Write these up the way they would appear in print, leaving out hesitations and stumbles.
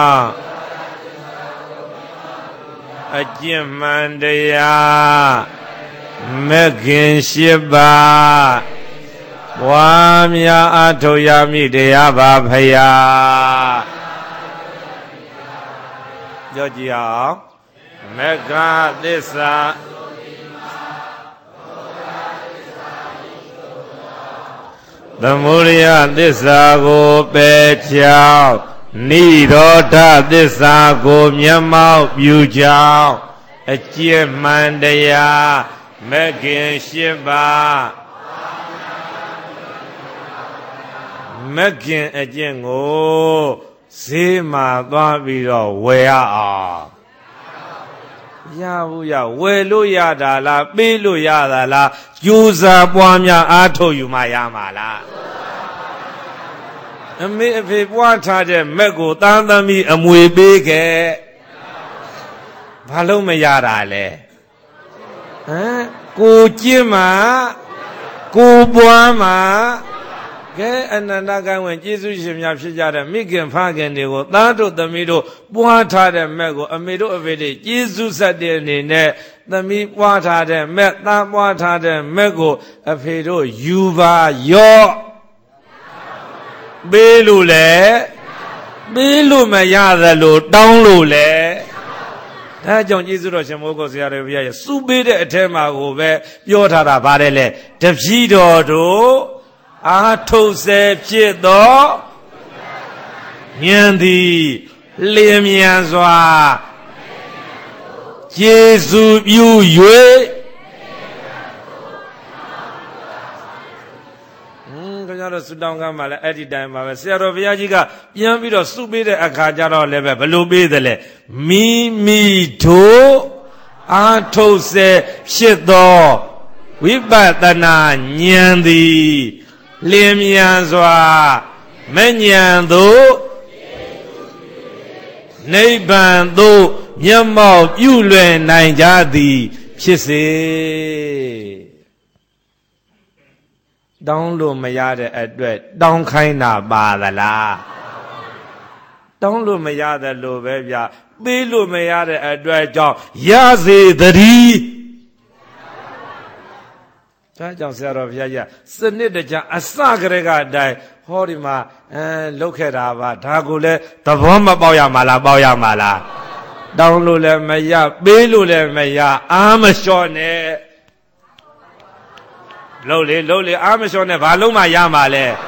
အကျင့်မှန်တရားမဂ်ခင်၈ပါးဝါများအထောက်ရမည်တရားပါဖယားပြောကြည့်အောင်မဂ္ဂသစ္စာသမုဒယသစ္စာကိုပယ်ချောင်းနိရောဓသစ္စာကိုမျက်မှောက်ပြုကြောင်းအကျင့်မှန်တရားမဂ်ခင်၈ပါးမဂ်ခင်အကျင့်ကိုဈေးမှာသွားပြီးတော့ဝယ်ရအောင်ရဘူးရဝယ်လို့ရတာလားပေးလို့ရတာလားကြိုးစားပွားများအားထုတ်ယူမှရမှာလားအမေအဖေပွားထားတဲ့မက်ကိုသားသမီးအမွေပေးခဲ့ဘာလို့မရတာလဲကိုကျင့်မှာကိုပွားမှာကဲအနန္တကံဝင်ကျေးဇူးရှင်များဖြစ်ကြတဲ့မိခင်ဖခင်တွေကိုသားတို့သမီးတို့ပွားထားတဲ့မက်ကိုအမေတို့အဖေတွေကျေးဇူးဆက်တဲ့အနေနဲ့သမီးပွားထားတဲ့မက်သားပွားထားတဲ့မက်ကိုအဖေတို့ယူပါရော့ပေးလို့လေပေးလို့မရသလိုတောင်းလို့လေဒါကြောင့်ကျေးဇူးတော်ရှင်မိုးကုတ်ဆရာတော်ဘုရားရဲ့စုပေးတဲ့အထက်မှာကိုပဲပြောထားတာဗါတယ်လေတပည့်တော်တို့အာထုတ်စေဖြစ်သောဉာဏ်သည်လျင်မြန်စွာကျေးဇူးပြု၍ခင်ဗျားတို့ဆုတောင်းကမ်းပါလေအဲ့ဒီတိုင်ပါပဲဆရာတော်ဘုရားကြီးကပြန်ပြီးတော့စုပေးတဲ့အခါကျတော့လည်းပဲဘလို့ပေးတယ်လဲမိမိတို့အာထုတ်စေဖြစ်သောဝိပဿနာဉာဏ်သည်လျင်မြန်စွာမဉဏ်သို့နိဗ္ဗာန်သို့မျက်မှောက်ပြုလွယ်နိုင်ကြသည်ဖြစ်စေတောင်းလို့မရတဲ့အတွက်တောင်းခိုင်းတာပါသလားတောင်းလို့မရတဲ့လို့ပဲဗျပေးလို့မရတဲ့အတွက်ကြောင့်ရစေတည်းဒါကြောင့်ဆရာတော်ဘုရားကြီးစနစ်တကျအစကတည်းကအတိုင်းဟောဒီမှာလောက်ခဲ့တာပါဒါကိုလည်းသဘောမပေါက်ရမှာလားပေါက်ရမှာလားတောင်းလို့လည်းမရပေးလို့လည်းမရအားမလျှော့နဲ့လို့လေအားမလျှော့နဲ့ဘာလို့မှရမှာလဲဩ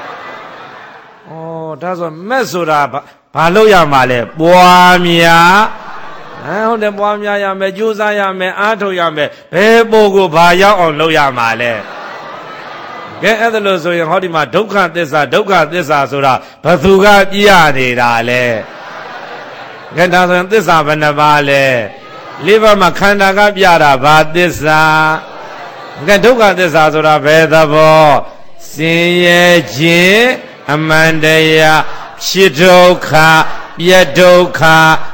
ဒါဆိုမက်ဆိုတာဘာလို့ရမှာလဲပွားများဟုတ်တယ်ပွားများရမယ်ကြိုးစားရမယ်အားထုတ်ရမယ်ဘယ်ပုံကိုဘာရောက်အောင်လုပ်ရမှာလဲကဲအဲ့ဒါလို့ဆိုရင်ဟောဒီမှာဒုက္ခသစ္စာဆိုတာဘသူကပြရနေတာလဲကဲဒါဆိုရင်သစ္စာဘယ်နှပါလဲလေးပါးမှာခန္ဓာကပြတာဘာသစ္စာကဲဒုက္ခသစ္စာဆိုတာဘယ်သဘောဆင်းရဲခြင်းအမှန်တရားဖြစ်ဒုက္ခပြတ်ဒုက္ခ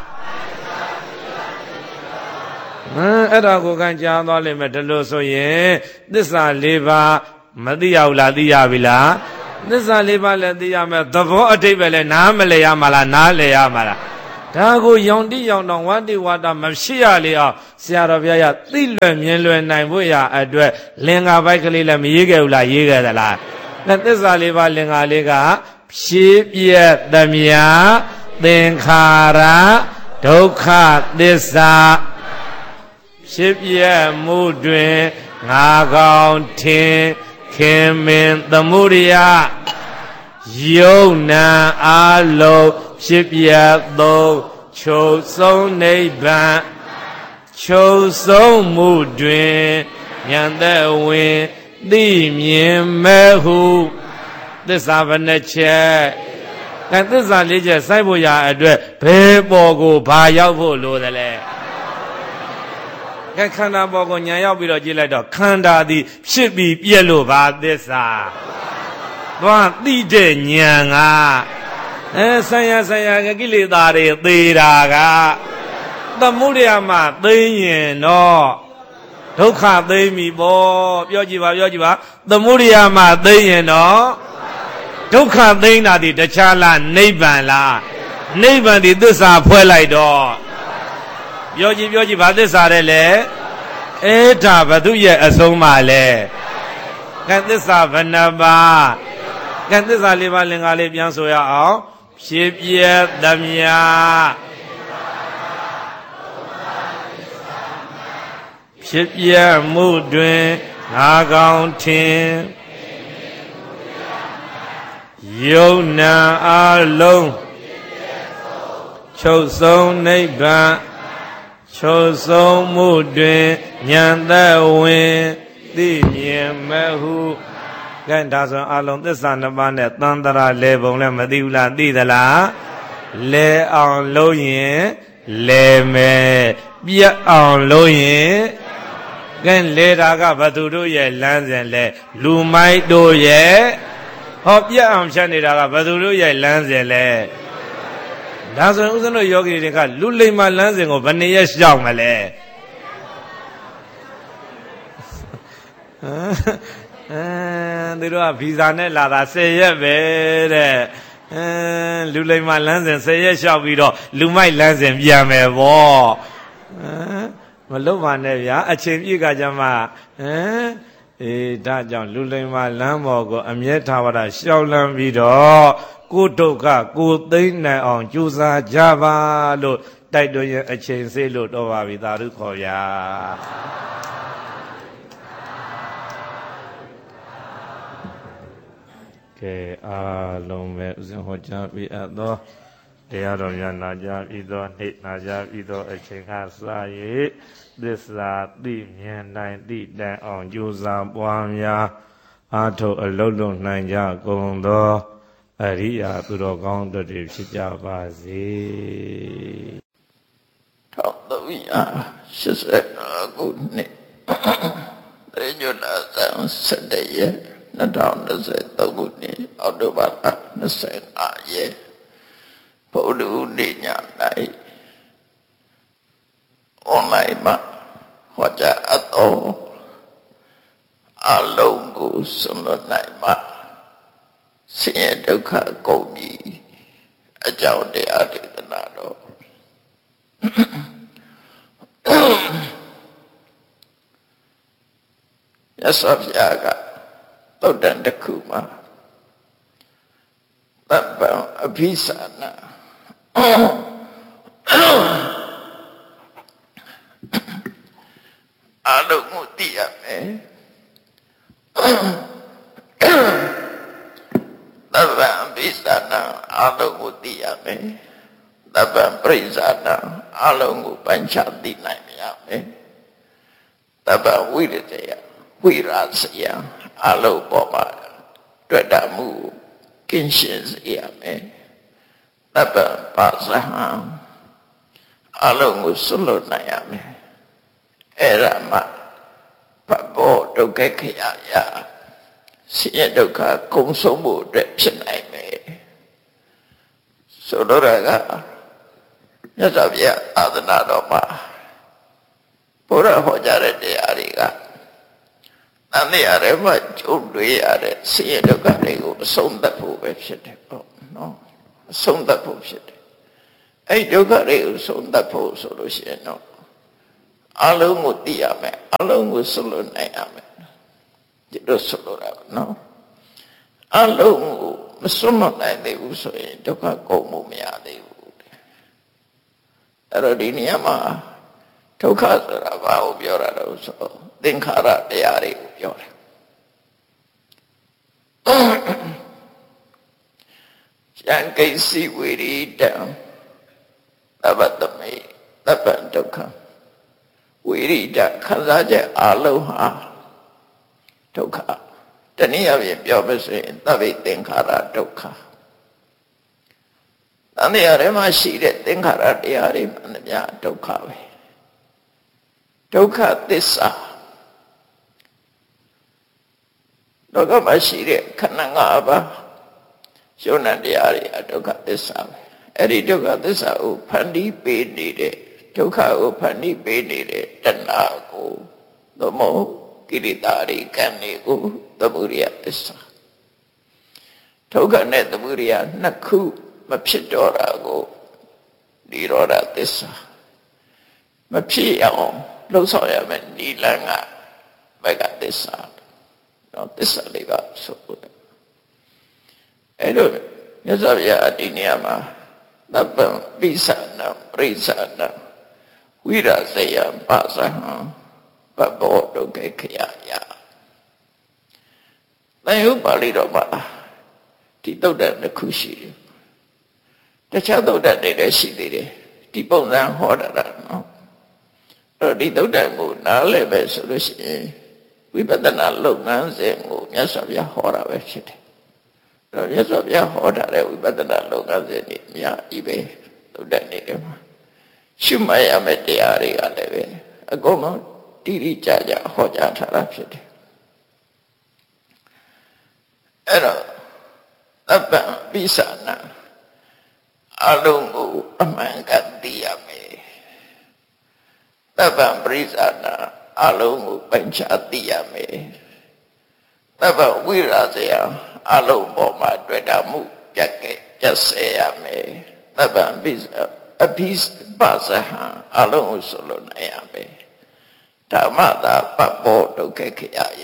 အဲ့ဒါကိုခံကြားသွားလိမ့်မယ်ဒါလို့ဆိုရင်သစ္စာ၄ပါးမသိရဘူးလားသိရပြီလားသစ္စာ၄ပါးလည်းသိရမယ်သဘောအတိတ်ပဲလဲနားမလဲရမှာလားနားလဲရမှာလားဒါကိုယောင်တိယောင်တောင်ဝတ္တိဝါဒမဖြစ်ရလေအောင်ဆရာတော်ဘုရားသိလွယ်မြင်လွယ်နိုင်ဖို့ရအတွက်လင်္ကာပိုက်ကလေးလည်းမရေးခဲ့ဘူးလားရေးခဲ့သလားသစ္စာ၄ပါးလင်္ကာလေးကဖြည့်ပြည့်သမျှသင်္ခါရဒုက္ခသစ္စာဖြစ်ပြမှုတွင်ငါကောင်ထင်ခင်မင်သမုဒယယုံနာအလုံးဖြစ်ပြသောချုပ်ဆုံးနိဗ္ဗာန်ချုပ်ဆုံးမှုတွင်ဉာဏ်သက်ဝင်သိမြင်မဲ့ဟုသစ္စာဘယ်နှချက်သစ္စာ၄ချက်စိုက်ဖို့ရအတွက်ဘယ်ပေါ်ကိုဘာရောက်ဖို့လိုသလဲခန္ဓာပေါ်ကိုညာရောက်ပြီးတော့ကြည့်လိုက်တော့ခန္ဓာသည်ဖြစ်ပြီးပြည့်လို့ပါသစ္စာသွားသိတဲ့ဉာဏ်ကဆံရကိလေသာတွေသေတာကသမုဒယမှာသိရင်တော့ဒုက္ခသိပြီပေါ့ပြောကြည့်ပါသမုဒယမှာသိရင်တော့ဒုက္ခသိတာဒီတခြားလားနိဗ္ဗာန်လားနိဗ္ဗာန်ဒီသစ္စာဖွဲ့လိုက်တော့ပြောကြည့်ဘာသစ္စာတဲ့လဲအဲ့ဒါဘသူရဲ့အဆုံးမှလဲကံသစ္စာဘယ်နှပါးကံသစ္စာ၄ပါးလင်္ကာလေးပြန်ဆိုရအောင်ဖြစ်ပြသမျှဖြစ်ပြမှုတွင်ငါကောင်းထင်ယုံနာအလုံးချုပ်ဆုံးနိဗ္ဗာန်ချုပ်ဆုံးမှုတွင်ဉာဏ်သက်ဝင်သိမြင်မဲ့ဟုကဲဒါဆိုအလုံးသစ္စာနှစ်ပါးနဲ့သံတရာလဲပုံလည်းမသိဘူးလားသိသလားလဲအောင်လို့ရင်လဲမယ်ပြတ်အောင်လို့ရင်ကဲလဲတာကဘသူတို့ရဲ့လမ်းစဉ်လဲလူမိုက်တို့ရဲ့ဟောပြတ်အောင်ဖြတ်နေတာကဘသူတို့ရဲ့လမ်းစဉ်လဲဒါဆိုရင်ဦးဇင်းတို့ယောဂီတွေကလူလိမ္မာလမ်းစဉ်ကိုဘယ်နှစ်ရက်ရှောက်မလဲသူတို့ကဗီဇာနဲ့လာတာ10ရက်ပဲတဲ့လူလိမ္မာလမ်းစဉ်10ရက်လျှောက်ပြီးတော့လူမိုက်လမ်းစဉ်ပြန်မယ်ဗောမလုပ်ပါနဲ့ဗျာအချိန်ပြည့်ကကြမှာဒါကြောင့်လူလိမ္မာလမ်းပေါ်ကိုအမြဲထားပါတာရှောက်လန်းပြီးတော့ကိုဒုက္ခကိုသိမ့်နိုင်အောင်ကြိုးစားကြပါလို့တိုက်တွန်းရင်အချိန်စေးလို့တော့ပါပြီသာဓုခေါ်ဗျာကဲအားလုံးပဲဥစဉ်ဟောကြားပြီးအပ်သောတရားတော်များနာကြားပြီးသောနေ့နာကြားပြီးသောအချိန်ကစ၍သစ္စာသိမြင်နိုင်သိတန်အောင်ကြိုးစားပွားများအားထုတ်အလုံးလုံးနိုင်ကြကုန်သောအရိယာသူတော်ကောင်းတို့ဖြစ်ကြပါစေ 1380ခုနှစ်တေညွတ်လာ17ရက်2023ခုနှစ်အောက်တိုဘာလ25ရက်ဗုဒ္ဓဟူးနေ့ည၌အွန်လိုင်းမှာဟောကြားအပ်သောအလုံးကိုစွန့်လွတ်နိုင်မှာဆင်းရဲဒုက္ခကုန်ပြီအကြောင်းတရားဒေသနာတော်ရသော်ပြာကသုတ်တန်တစ်ခုမှာတပ္ပံအဘိသနာအလုံးကိုသိရမယ်တပ္ပံအဘိသနာအလုံးကိုသိရမယ်တပ္ပံပရိစ္ဆာနာအလုံးကိုပိုင်းခြားသိနိုင်ရမယ်တပ္ပံဝိရတယဝိရာစယအလုံးပေါ်မှာတွေ့တာမှုကင်းရှင်းစေရမယ်တပ္ပံပါဇဟံအလုံးကိုစွန့်လွတ်နိုင်ရမယ်အဲ့ဒါမှဘဘောဒုက္ခခရယဆင်းရဲဒုက္ခကုန်ဆုံးမှုအတွက်ဖြစ်နိုင်မယ်ဆိုတော့ကမြတ်စွာဘုရားအာသနာတော်မှာဘုရားဟောကြားတဲ့တရားတွေကတန်တရားတွေမှာကျုံတွေ့ရတဲ့ဆင်းရဲဒုက္ခတွေကိုအဆုံးသတ်ဖို့ပဲဖြစ်တယ်ပေါ့နော်အဆုံးသတ်ဖို့ဖြစ်တယ်အဲ့ဒုက္ခတွေကိုအဆုံးသတ်ဖို့ဆိုလို့ရှိရင်တော့အလုံးကိုသိရမယ်အလုံးကိုစွန့်လွတ်နိုင်ရမယ်ဒီလိုစွန့်လွတ်ရအောင်နော်အလုံးကိုမစွန့်လွတ်နိုင်သေးဘူးဆိုရင်ဒုက္ခကုန်မှုမရသေးဘူးအဲ့တော့ဒီနေရာမှာဒုက္ခဆိုတာဘာကိုပြောတာလဲဆိုသင်္ခါရတရားတွေကိုပြောတယ်ယံကိစီဝိရိတံသဗ္ဗတမေသဗ္ဗံဒုက္ခဝိရိတခံစားချက်အလုံးဟာဒုက္ခတနည်းအားဖြင့်ပြောမယ်ဆိုရင်သဗ္ဗေသင်္ခါရဒုက္ခတန်တရားထဲမှာရှိတဲ့သင်္ခါရတရားတွေမှန်များဒုက္ခပဲဒုက္ခသစ္စာလောကမှာရှိတဲ့ခန္ဓာ၅ပါးယုံနာတရားတွေအဒုက္ခသစ္စာပဲအဲ့ဒီဒုက္ခသစ္စာကိုဖန်တီးပေးနေတဲ့ဒုက္ခကိုဖန်တီးပေးနေတဲ့တဏှာကိုသမုကိရိတာရိကံတွေကိုသမုဒိယသစ္စာဒုက္ခနဲ့သမုဒိယနှစ်ခုမဖြစ်တော့တာကိုနိရောဓသစ္စာမဖြစ်အောင်လှုပ်ဆောင်ရမယ်နိလန်းကဘက်ကသစ္စာတော့သစ္စာလေးပါဆိုလို့အဲ့လိုမြတ်စွာဘုရားဒီနေရာမှာသဗ္ဗံပိဿနာပရိစ္ဆာနာဝိရဇယပါဇဟံပဘောဒုက္ခခယယသံယုပါဠိတော်မှာဒီသုတ်တန်တစ်ခုရှိတယ်တခြားသုတ်တန်တွေလည်းရှိသေးတယ်ဒီပုံစံဟောတာနော်အဲ့ဒီသုတ်တန်ကိုနားလည်ပဲဆိုလို့ရှိရင်ဝိပဿနာလုပ်ငန်းစဉ်ကိုမြတ်စွာဘုရားဟောတာပဲဖြစ်တယ်အဲ့မြတ်စွာဘုရားဟောတာတဲ့ဝိပဿနာလုပ်ငန်းစဉ်တွေအများကြီးပဲသုတ်တန်နေတယ်မှာရှုမှတ်ရမယ့်တရားတွေကလည်းပဲအကုန်လုံးတိတိကျကျဟောကြားထားတာဖြစ်တယ်အဲ့တော့သဗ္ဗံပိဿနာအလုံးကိုအမှန်ကသိရမယ်သဗ္ဗံပရိစ္ဆာနာအလုံးကိုပိုင်းခြားသိရမယ်သဗ္ဗံဝိရဇယအလုံးပေါ်မှာတွေ့တာမှုပြတ်ဆဲရမယ်သဗ္ဗံပိဿအဘိပါဇဟံအလုံးကိုဆိုလို့နိုင်ရမယ်ဓမ္မတာပဘောဒုက္ခခယယ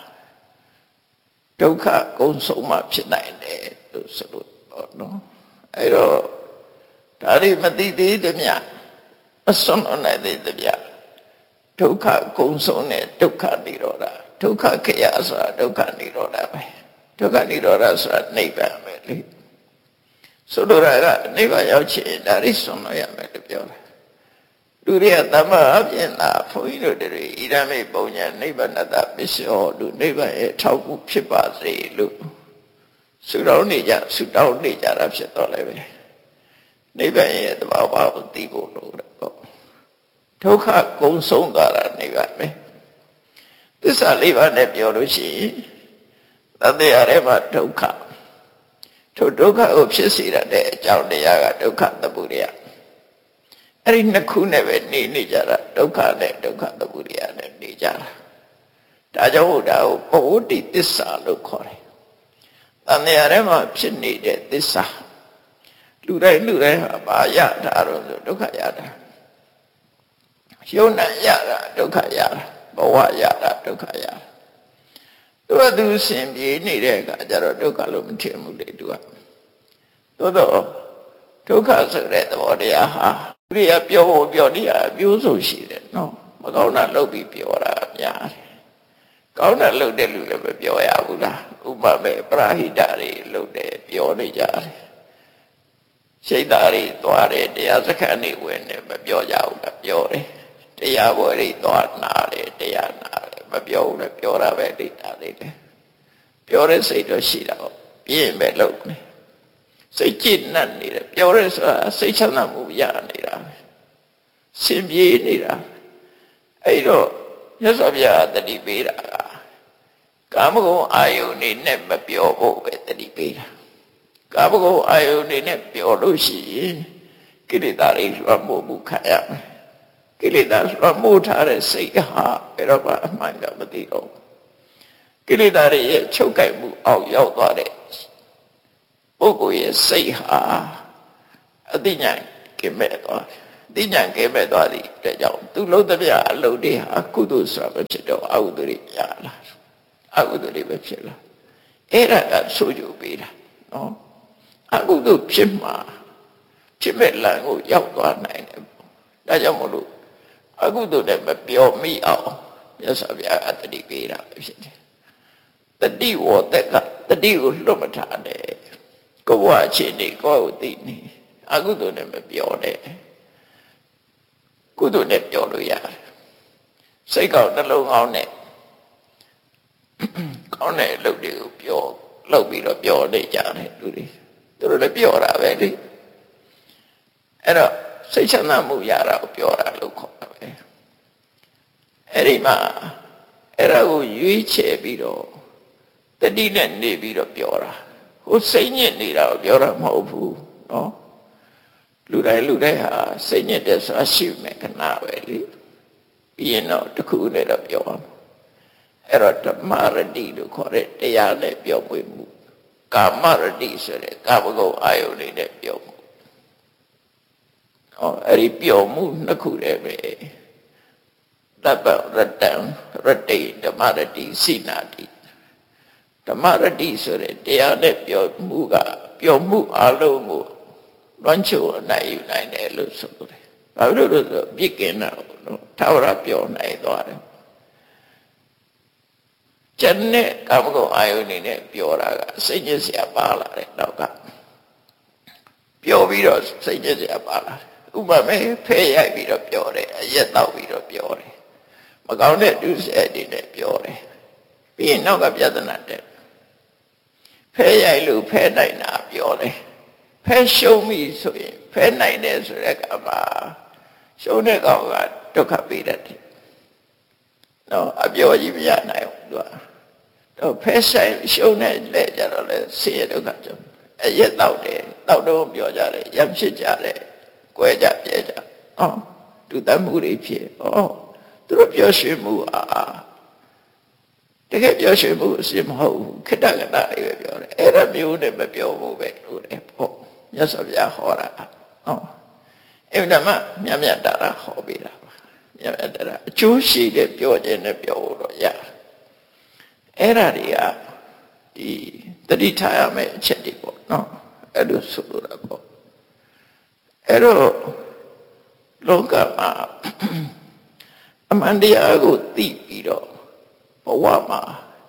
ဒုက္ခကုံဆုံးမှဖြစ်နိုင်တယ်လို့ဆိုလို့ပေါ့နော်အဲ့တော့ဒါတွေမသိသေးသမျှမစွန့်လွတ်နိုင်သေးသမျှဒုက္ခကုံဆုံးတဲ့ဒုက္ခនិရောဓဒုက္ခခယဆိုတာဒုက္ခនិရောဓပဲဒုက္ခនិရောဓဆိုတာနိဗ္ဗာန်ပဲလေဆိုလိုတာကနိဗ္ဗာန်ရောက်ချင်ဒါရိစွန့်လွတ်ရမယ်လို့ပြောတယ်လူတွေကသမ္မာအပြင်သာဘုန်းကြီးတို့တွေဣဒံမေပုံညာနိဗ္ဗာန်တပစ္စယောလို့နိဗ္ဗာန်ရဲ့ထောက်ကူဖြစ်ပါစေလို့ဆုတောင်းနေကြတာဖြစ်တော့လည်းပဲနိဗ္ဗာန်ရဲ့သဘာဝကိုသိဖို့လို့ပေါ့ဒုက္ခကုံဆုံးသွားတာနိဗ္ဗာန်ပဲသစ္စာလေးပါးနဲ့ပြောလို့ရှိရင်သတ္တရားထဲမှာဒုက္ခထိုဒုက္ခကိုဖြစ်စေတဲ့အကြောင်းတရားကဒုက္ခသမုဒယအဲ့ဒီနှစ်ခုနဲ့ပဲနေကြတာဒုက္ခနဲ့ဒုက္ခသမုဒယနဲ့နေကြတာဒါကြောင့်ဒါကိုပဝတ္တိသစ္စာလို့ခေါ်တယ်သံဃာထဲမှာဖြစ်နေတဲ့သစ္စာလူတိုင်းဟာဘာရတာတော့ဆိုဒုက္ခရတာယုံနာရတာဒုက္ခရတာဘဝရတာဒုက္ခရတာသူရှင်ပြေးနေတဲ့အခါကျတော့ဒုက္ခလို့မထင်ဘူးလေသူကသို့တော့ဒုက္ခဆိုတဲ့သဘောတရားဟာသူရပြောဖို့ပြောနေရအမျိုးစုံရှိတယ်နော်မကောင်းတာလုပ်ပြီးပြောတာများတယ်ကောင်းတာလုပ်တဲ့လူလည်းမပြောရဘူးလားဥပမာပရာဟိတတွေလုပ်တယ်ပြောနေကြတယ်စိတ်ဓာတ်တွေသွားတယ်တရားစခန်းတွေဝင်တယ်မပြောကြဘူးလားပြောတယ်တရားပွဲတွေသွားနာတယ်တရားနာတယ်မပြောဘူးလေပြောတာပဲဒိဋ္ဌာလေးတယ်ပြောတဲ့စိတ်တော့ရှိတာပေါ့ပြင်းပဲလုပ်နေစိတ်ကြည်နတ်နေတယ်ပြောရဲဆိုတာစိတ်ချမ်းသာမှုရနေတာပဲရှင်ပြေးနေတာအဲ့တော့မြတ်စွာဘုရားတတိပေးတာကကာမဂုဏ်အာယုန်နေနဲ့မပြောဖို့ပဲတတိပေးတာကာမဂုဏ်အာယုန်နေနဲ့ပြောလို့ရှိရင်ကိလေသာတွေလွှမ်းမိုးမှုခံရမယ်ကိလေသာလွှမ်းမိုးထားတဲ့စိတ်ဟာဘယ်တော့မှအမှန်ကမသိတော့ကိလေသာတွေရဲ့ချုပ်ကိုက်မှုအောက်ရောက်သွားတဲ့ပုဂ္ဂိုလ်ရဲ့စိတ်ဟာအသိဉာဏ်ကင်းမဲ့သွားအသိဉာဏ်ကင်းမဲ့သွားသည့်အတွက်ကြောင့်သူလုံးသမျှအလုံးတွေဟာကုသိုလ်ဆိုတာပဲဖြစ်တော့အကုသိုလ်တွေရလာအကုသိုလ်တွေပဲဖြစ်လာအဲ့ဒါကဆိုကြပေးတာနော်အကုသိုလ်ဖြစ်မှာဖြစ်မဲ့လမ်းကိုရောက်သွားနိုင်တယ်ဒါကြောင့်မလို့အကုသိုလ်နဲ့မပြောမိအောင်မြတ်စွာဘုရားအတ္တိပေးတာပဲဖြစ်တယ်တတိဝတ္တကတတိကိုလွတ်မထားနဲ့ကိုယ်ဘဝအခြေအနေကိုယ်ကိုသိနေအကုသိုလ်နဲ့မပြောနဲ့ကုသိုလ်နဲ့ပြောလို့ရတယ်စိတ်ကောင်းနှလုံးကောင်းနဲ့ကောင်းတဲ့အလုပ်တွေကိုပြောလုပ်ပြီးတော့ပြောနေကြတယ်လူတွေသူတို့လည်းပြောတာပဲလေအဲ့တော့စိတ်ချမ်းသာမှုရတာကိုပြောတာလို့ခေါ်တာပဲအဲ့ဒီမှာအဲ့ဒါကိုရွေးချယ်ပြီးတော့တတိနဲ့နေပြီးတော့ပြောတာဟိုစိတ်ညစ်နေတာကိုပြောတာမဟုတ်ဘူးနော်လူတိုင်းဟာစိတ်ညစ်တယ်ဆိုတာရှိမယ်ခဏပဲလေပြီးရင်တော့တစ်ခုနဲ့တော့ပြောအောင်အဲ့တော့ဓမ္မရတိလို့ခေါ်တဲ့တရားနဲ့ပြောပွေမှုကာမရတိဆိုတဲ့ကာမဂုဏ်အာယုန်လေးနဲ့ပြောမှုအဲ့ဒီပျော်မှုနှစ်ခုတည်းပဲတပ္ပရတ္တံရတ္တိဓမ္မရတ္တိစိနာတိဓမ္မရတ္တိဆိုတဲ့တရားနဲ့ပျော်မှုကပျော်မှုအလုံးကိုလွှမ်းခြုံနိုင်ယူနိုင်တယ်လို့ဆိုတယ်။ဘာလို့လဲဆိုပြစ်ကင်းတာထာဝရပျော်နိုင်သွားတယ်။ကျန်တဲ့ကာမဂုဏ်အာယုန်နေနဲ့ပျော်တာကစိတ်ညစ်စရာပါလာတယ်တော့ကပျော်ပြီးတော့စိတ်ညစ်စရာပါလာတယ်။ဥပမာဖဲရိုက်ပြီးတော့ပျော်တယ်အရက်တောက်ပြီးတော့ပျော်တယ်။မကောင်းတဲ့ဒုစရိုက်တွေနဲ့ပျော်တယ်။ပြီးရင်နောက်ကပြဿနာတက်ဖဲရိုက်လို့ဖဲနိုင်တာပျော်တယ်။ဖဲရှုံးပြီဆိုရင်ဖဲနိုင်တယ်ဆိုတဲ့ကမှာရှုံးတဲ့ကောင်ကဒုက္ခပေးတတ်တယ်။နော်အပျော်ကြီးမရနိုင်ဘူးသူကတော့ဖဲဆိုင်ရှုံးတဲ့လေကြတော့လေဆင်းရဲဒုက္ခကြောင့်အရက်တောက်တယ်တောက်တော့ပြောကြတယ်ရဖြစ်ကြတယ်ကွဲကြပြဲကြသူတတ်မှုတွေဖြစ်သူတို့ပြောရွှေမှုတကယ်ပြောရွှေမှုအစစ်မဟုတ်ဘူးခိတ္တကနာတွေပဲပြောတယ်အဲ့ဒါမျိုးနဲ့မပြောဘူးပဲလို့လေပေါ့မြတ်စွာဘုရားဟောတာအဲ့ဒါမှမြတ်မြတ်တာဟောပေးတာပါမြတ်မြတ်တာအကျိုးရှိတဲ့ပြောခြင်းနဲ့ပြောလို့တော့ရအဲ့ဒါတွေကဒီတတိထားရမယ့်အချက်တွေပေါ့နော်အဲ့လိုဆိုလိုတာပေါ့အဲ့တော့လောကမှာအမှန်တရားကိုသိပြီးတော့ဘဝမှာ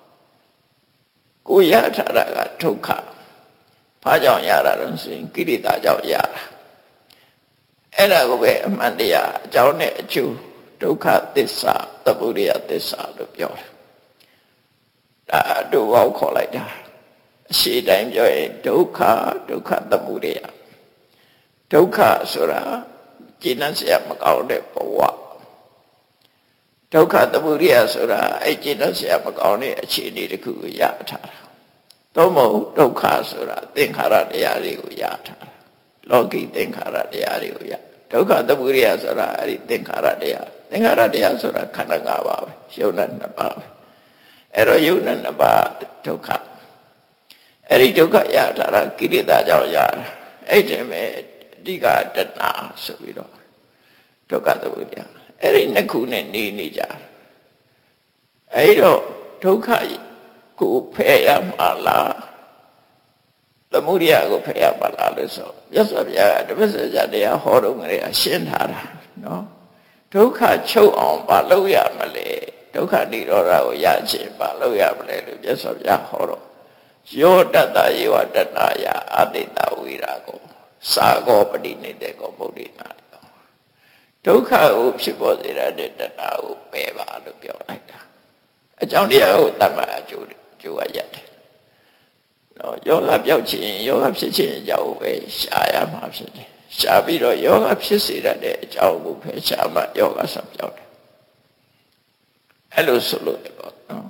ကိုရထားတာကဒုက္ခဘာကြောင့်ရတာလဲဆိုရင်ကိလေသာကြောင့်ရတာအဲ့ဒါကိုပဲအမှန်တရားအကြောင်းနဲ့အကျိုးဒုက္ခသစ္စာသမုဒယသစ္စာလို့ပြောတယ်ဒါတို့ဟောခေါ်လိုက်တာအရှိတိုင်းပြောရင်ဒုက္ခသမုဒယဒုက္ခဆိုတာကျင့်စရာမကောင်းတဲ့ဘဝဒုက္ခသမုဒယဆိုတာအဲ့ကျင့်စရာမကောင်းတဲ့အခြေအနေတစ်ခုကိုရထားတာသို့မဟုတ်ဒုက္ခဆိုတာသင်္ခါရတရားတွေကိုရထားတာလောကီသင်္ခါရတရားတွေကိုရဒုက္ခသမုဒယဆိုတာအဲ့ဒီသင်္ခါရတရားဆိုတာခန္ဓာ၅ပါးပဲယုံနာ၂ပါးပဲအဲ့တော့ယုံနာ၂ပါးဒုက္ခအဲ့ဒီဒုက္ခရတာကိလေသာကြောင့်ရတာအဲ့ဒီမဲ့အဓိကတဏှာဆိုပြီးတော့ဒုက္ခသမုဒယအဲ့ဒီနှစ်ခုနဲ့နေကြအဲ့တော့ဒုက္ခကိုဖယ်ရမှာလားသမုဒယကိုဖယ်ရမှာလားလို့ဆိုမြတ်စွာဘုရားတပည့်စကြာတရားဟောတော့ငရေရှင်းထားတာနော်ဒုက္ခချုပ်အောင်မလုပ်ရမလဲဒုက္ခនិရောဓကိုရခြင်းမလုပ်ရမလဲလို့မြတ်စွာဘုရားဟောတော့ယောတတ္တယေဝတတ္တယအတိတဝိရာကိုသာကောပတိနေတဲ့ကောဗုဒ္ဓနာဒုက္ခကိုဖြစ်ပေါ်စေတဲ့တဏှာကိုပယ်ပါလို့ပြောလိုက်တာအကြောင်းတရားကိုတမ္မာအကျိုးရရတယ်နော်ယောဂပြောက်ခြင်းယောဂဖြစ်ခြင်းအကြောင်းကိုပဲရှားရမှာဖြစ်တယ်ရှားပြီးတော့ယောဂဖြစ်စေတဲ့အကြောင်းကိုပဲရှားမှယောဂဆက်ပြောက်တယ်အဲ့လိုဆိုလို့ပေါ့နော်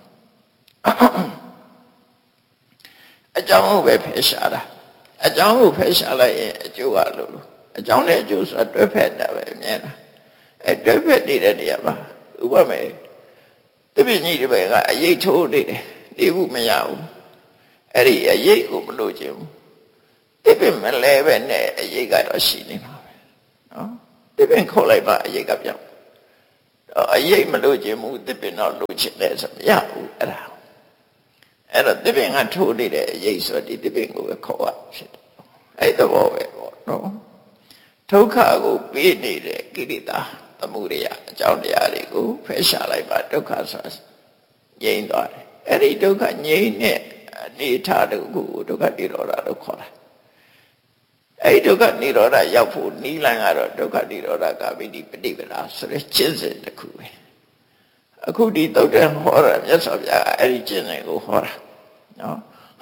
အကြောင်းကိုပဲဖယ်ရှားတာအကြောင်းကိုဖယ်ရှားလိုက်ရင်အကျိုးကလို့အကြောင်းနဲ့အကျိုးဆိုတာတွဲဖက်တာပဲအမြဲတမ်းအဲတွဲဖက်နေတဲ့နေရာမှာဥပမာတပည့်ကြီးတွေပဲကအရေးထိုးနေတယ်နေဘူးမရဘူးအဲ့ဒီအရေးကိုမလို့ခြင်းဘူးတပည့်မလဲပဲနဲ့အရေးကတော့ရှိနေမှာပဲနော်တပည့်ခေါ်လိုက်ပါအရေးကပြောင်းအရေးမလို့ခြင်းဘူးတပည့်တော့လို့ခြင်းလဲဆိုမရဘူးအဲ့ဒါအဲ့တော့တပည့်ကထိုးနေတဲ့အရေးဆိုဒီတပည့်ကိုပဲခေါ်ရဖြစ်တယ်အဲ့တော့ပဲပေါ့နော်ဒုက္ခကိုပေးနေတဲ့ကိလေသာသမုဒယအကြောင်းတရားတွေကိုဖယ်ရှားလိုက်ပါဒုက္ခဆိုငြိမ်းသွားတယ်အဲ့ဒီဒုက္ခငြိမ်းတဲ့အနေထားတခုကိုဒုက္ခនិရောဓလို့ခေါ်တာအဲ့ဒီဒုက္ခនិရောဓရောက်ဖို့နိလန်ကတော့ဒုက္ခនិရောဓကပိတိပฏิပဒါဆိုတဲ့ကျင့်စဉ်တစ်ခုပဲအခုဒီသုတ်တံဟောတာမြတ်စွာဘုရားအဲ့ဒီကျင့်စဉ်ကိုဟောတာနော်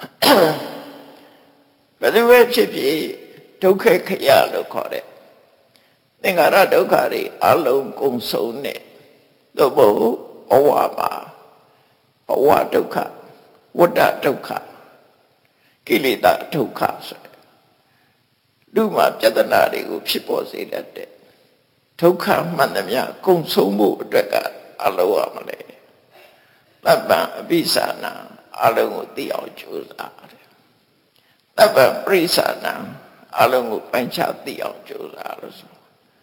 ဘယ်လိုပဲဖြစ်ဖြစ်ဒုက္ခခရလို့ခေါ်တဲ့သင်္ခါရဒုက္ခတွေအလုံးကုန်ဆုံးတဲ့သို့မဟုတ်ဘဝမှာဘဝဒုက္ခဝတ္တဒုက္ခကိလေသာဒုက္ခဆိုလူမှာပြဿနာတွေကိုဖြစ်ပေါ်စေတတ်တဲ့ဒုက္ခမှန်သမျှကုန်ဆုံးမှုအတွက်ကအလုံးရမလဲတပ္ပံအပိသနာအလုံးကိုသိအောင်ကြိုးစားတယ်တပ္ပံပရိသနာအလုံးကိုပိုင်းခြားသိအောင်ကြိုးစားလို့ဆို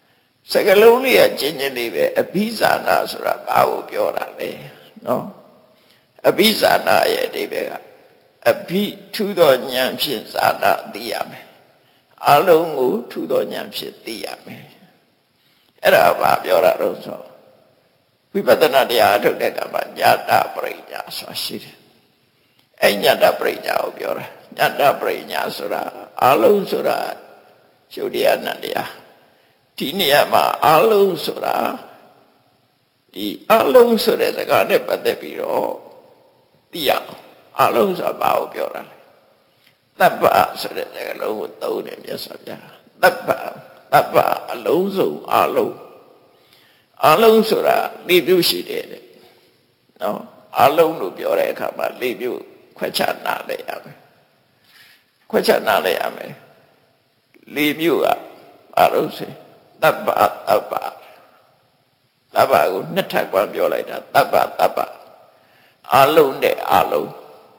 စကလုံးလေးကကျဉ်းကျဉ်းလေးပဲအဘိဇာနာဆိုတာဘာကိုပြောတာလဲနော်အဘိဇာနာရဲ့အဓိပ္ပာယ်ကအဘိထူသောဉာဏ်ဖြင့်ဇာနာသိရမယ်အလုံးကိုထူသောဉာဏ်ဖြင့်သိရမယ်အဲ့ဒါဘာပြောတာတော့ဆိုဝိပဿနာတရားအထုတ်တဲ့ကမှာဉာတပရိညာဆိုတာရှိတယ်အဲ့ဉာတပရိညာကိုပြောတာဉာတပရိညာဆိုတာအလုံးဆိုတာရှုတရားနံတရားဒီနေရာမှာအလုံးဆိုတာဒီအလုံးဆိုတဲ့စကားနဲ့ပတ်သက်ပြီးတော့သိရအလုံးဆိုတာဘာကိုပြောတာလဲတပ္ပဆိုတဲ့စကားလုံးကိုသုံးတယ်မြတ်စွာဘုရားတပ္ပအလုံးစုံအလုံးဆိုတာ၄မျိုးရှိတယ်တဲ့နော်အလုံးလို့ပြောတဲ့အခါမှာ၄မျိုးခွဲခြားနားလည်ရမယ်၄မျိုးကအလုံးစတပ္ပကိုနှစ်ထပ်ကွာပြောလိုက်တာတပ္ပအလုံးနဲ့အလုံး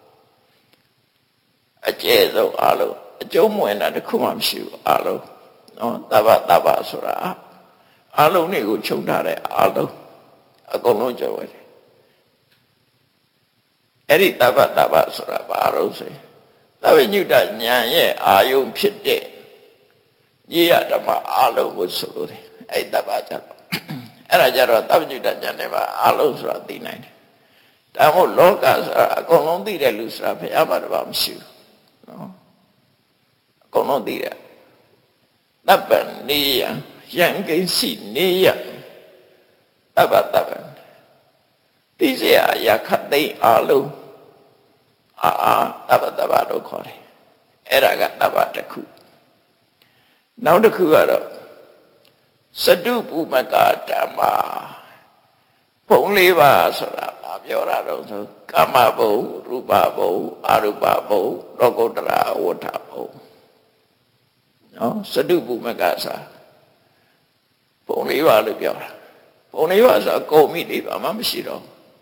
အကျယ်ဆုံးအလုံးအကျုံးမဝင်တာတစ်ခုမှမရှိဘူးအလုံးနော်တပ္ပဆိုတာအလုံးတွေကိုခြုံထားတဲ့အလုံးအကုန်လုံးကျော်ဝင်တယ်အဲ့ဒီတပ္ပဆိုတာဘာလို့ဆိုသဗ္ဗညုတဉာဏ်ရဲ့အာယုံဖြစ်တဲ့ညီရဓမ္မအလုံးကိုဆိုလို့တယ်အဲ့တပ္ပကြတော့အဲ့ဒါကြတော့သဗ္ဗညုတဉာဏ်နဲ့ပါအလုံးဆိုတာသိနိုင်တယ်ဒါမို့လောကဆိုတာအကုန်လုံးသိတဲ့လူဆိုတာဘုရားဘာတပါမရှိဘူးနော်အကုန်လုံးသိတယ်တပ္ပနေယယံကိစီနေယတပ္ပသိเสียရခတ်သိအလုံးတပ္ပလို့ခေါ်တယ်အဲ့ဒါကတပ္ပတစ်ခုနောက်တစ်ခုကတော့စတုပုမကဓမ္မဘုံ၄ပါးဆိုတာဘာပြောတာတော့ဆိုကာမဘုံရူပဘုံအရူပဘုံလောကုတ္တရာဝဋ္ဌဘုံနော်စတုပုမကစာဘုံ၄ပါးလို့ပြောတာဘုံ၄ပါးဆိုကုန်ပြီ၄ပါးမှမရှိတော့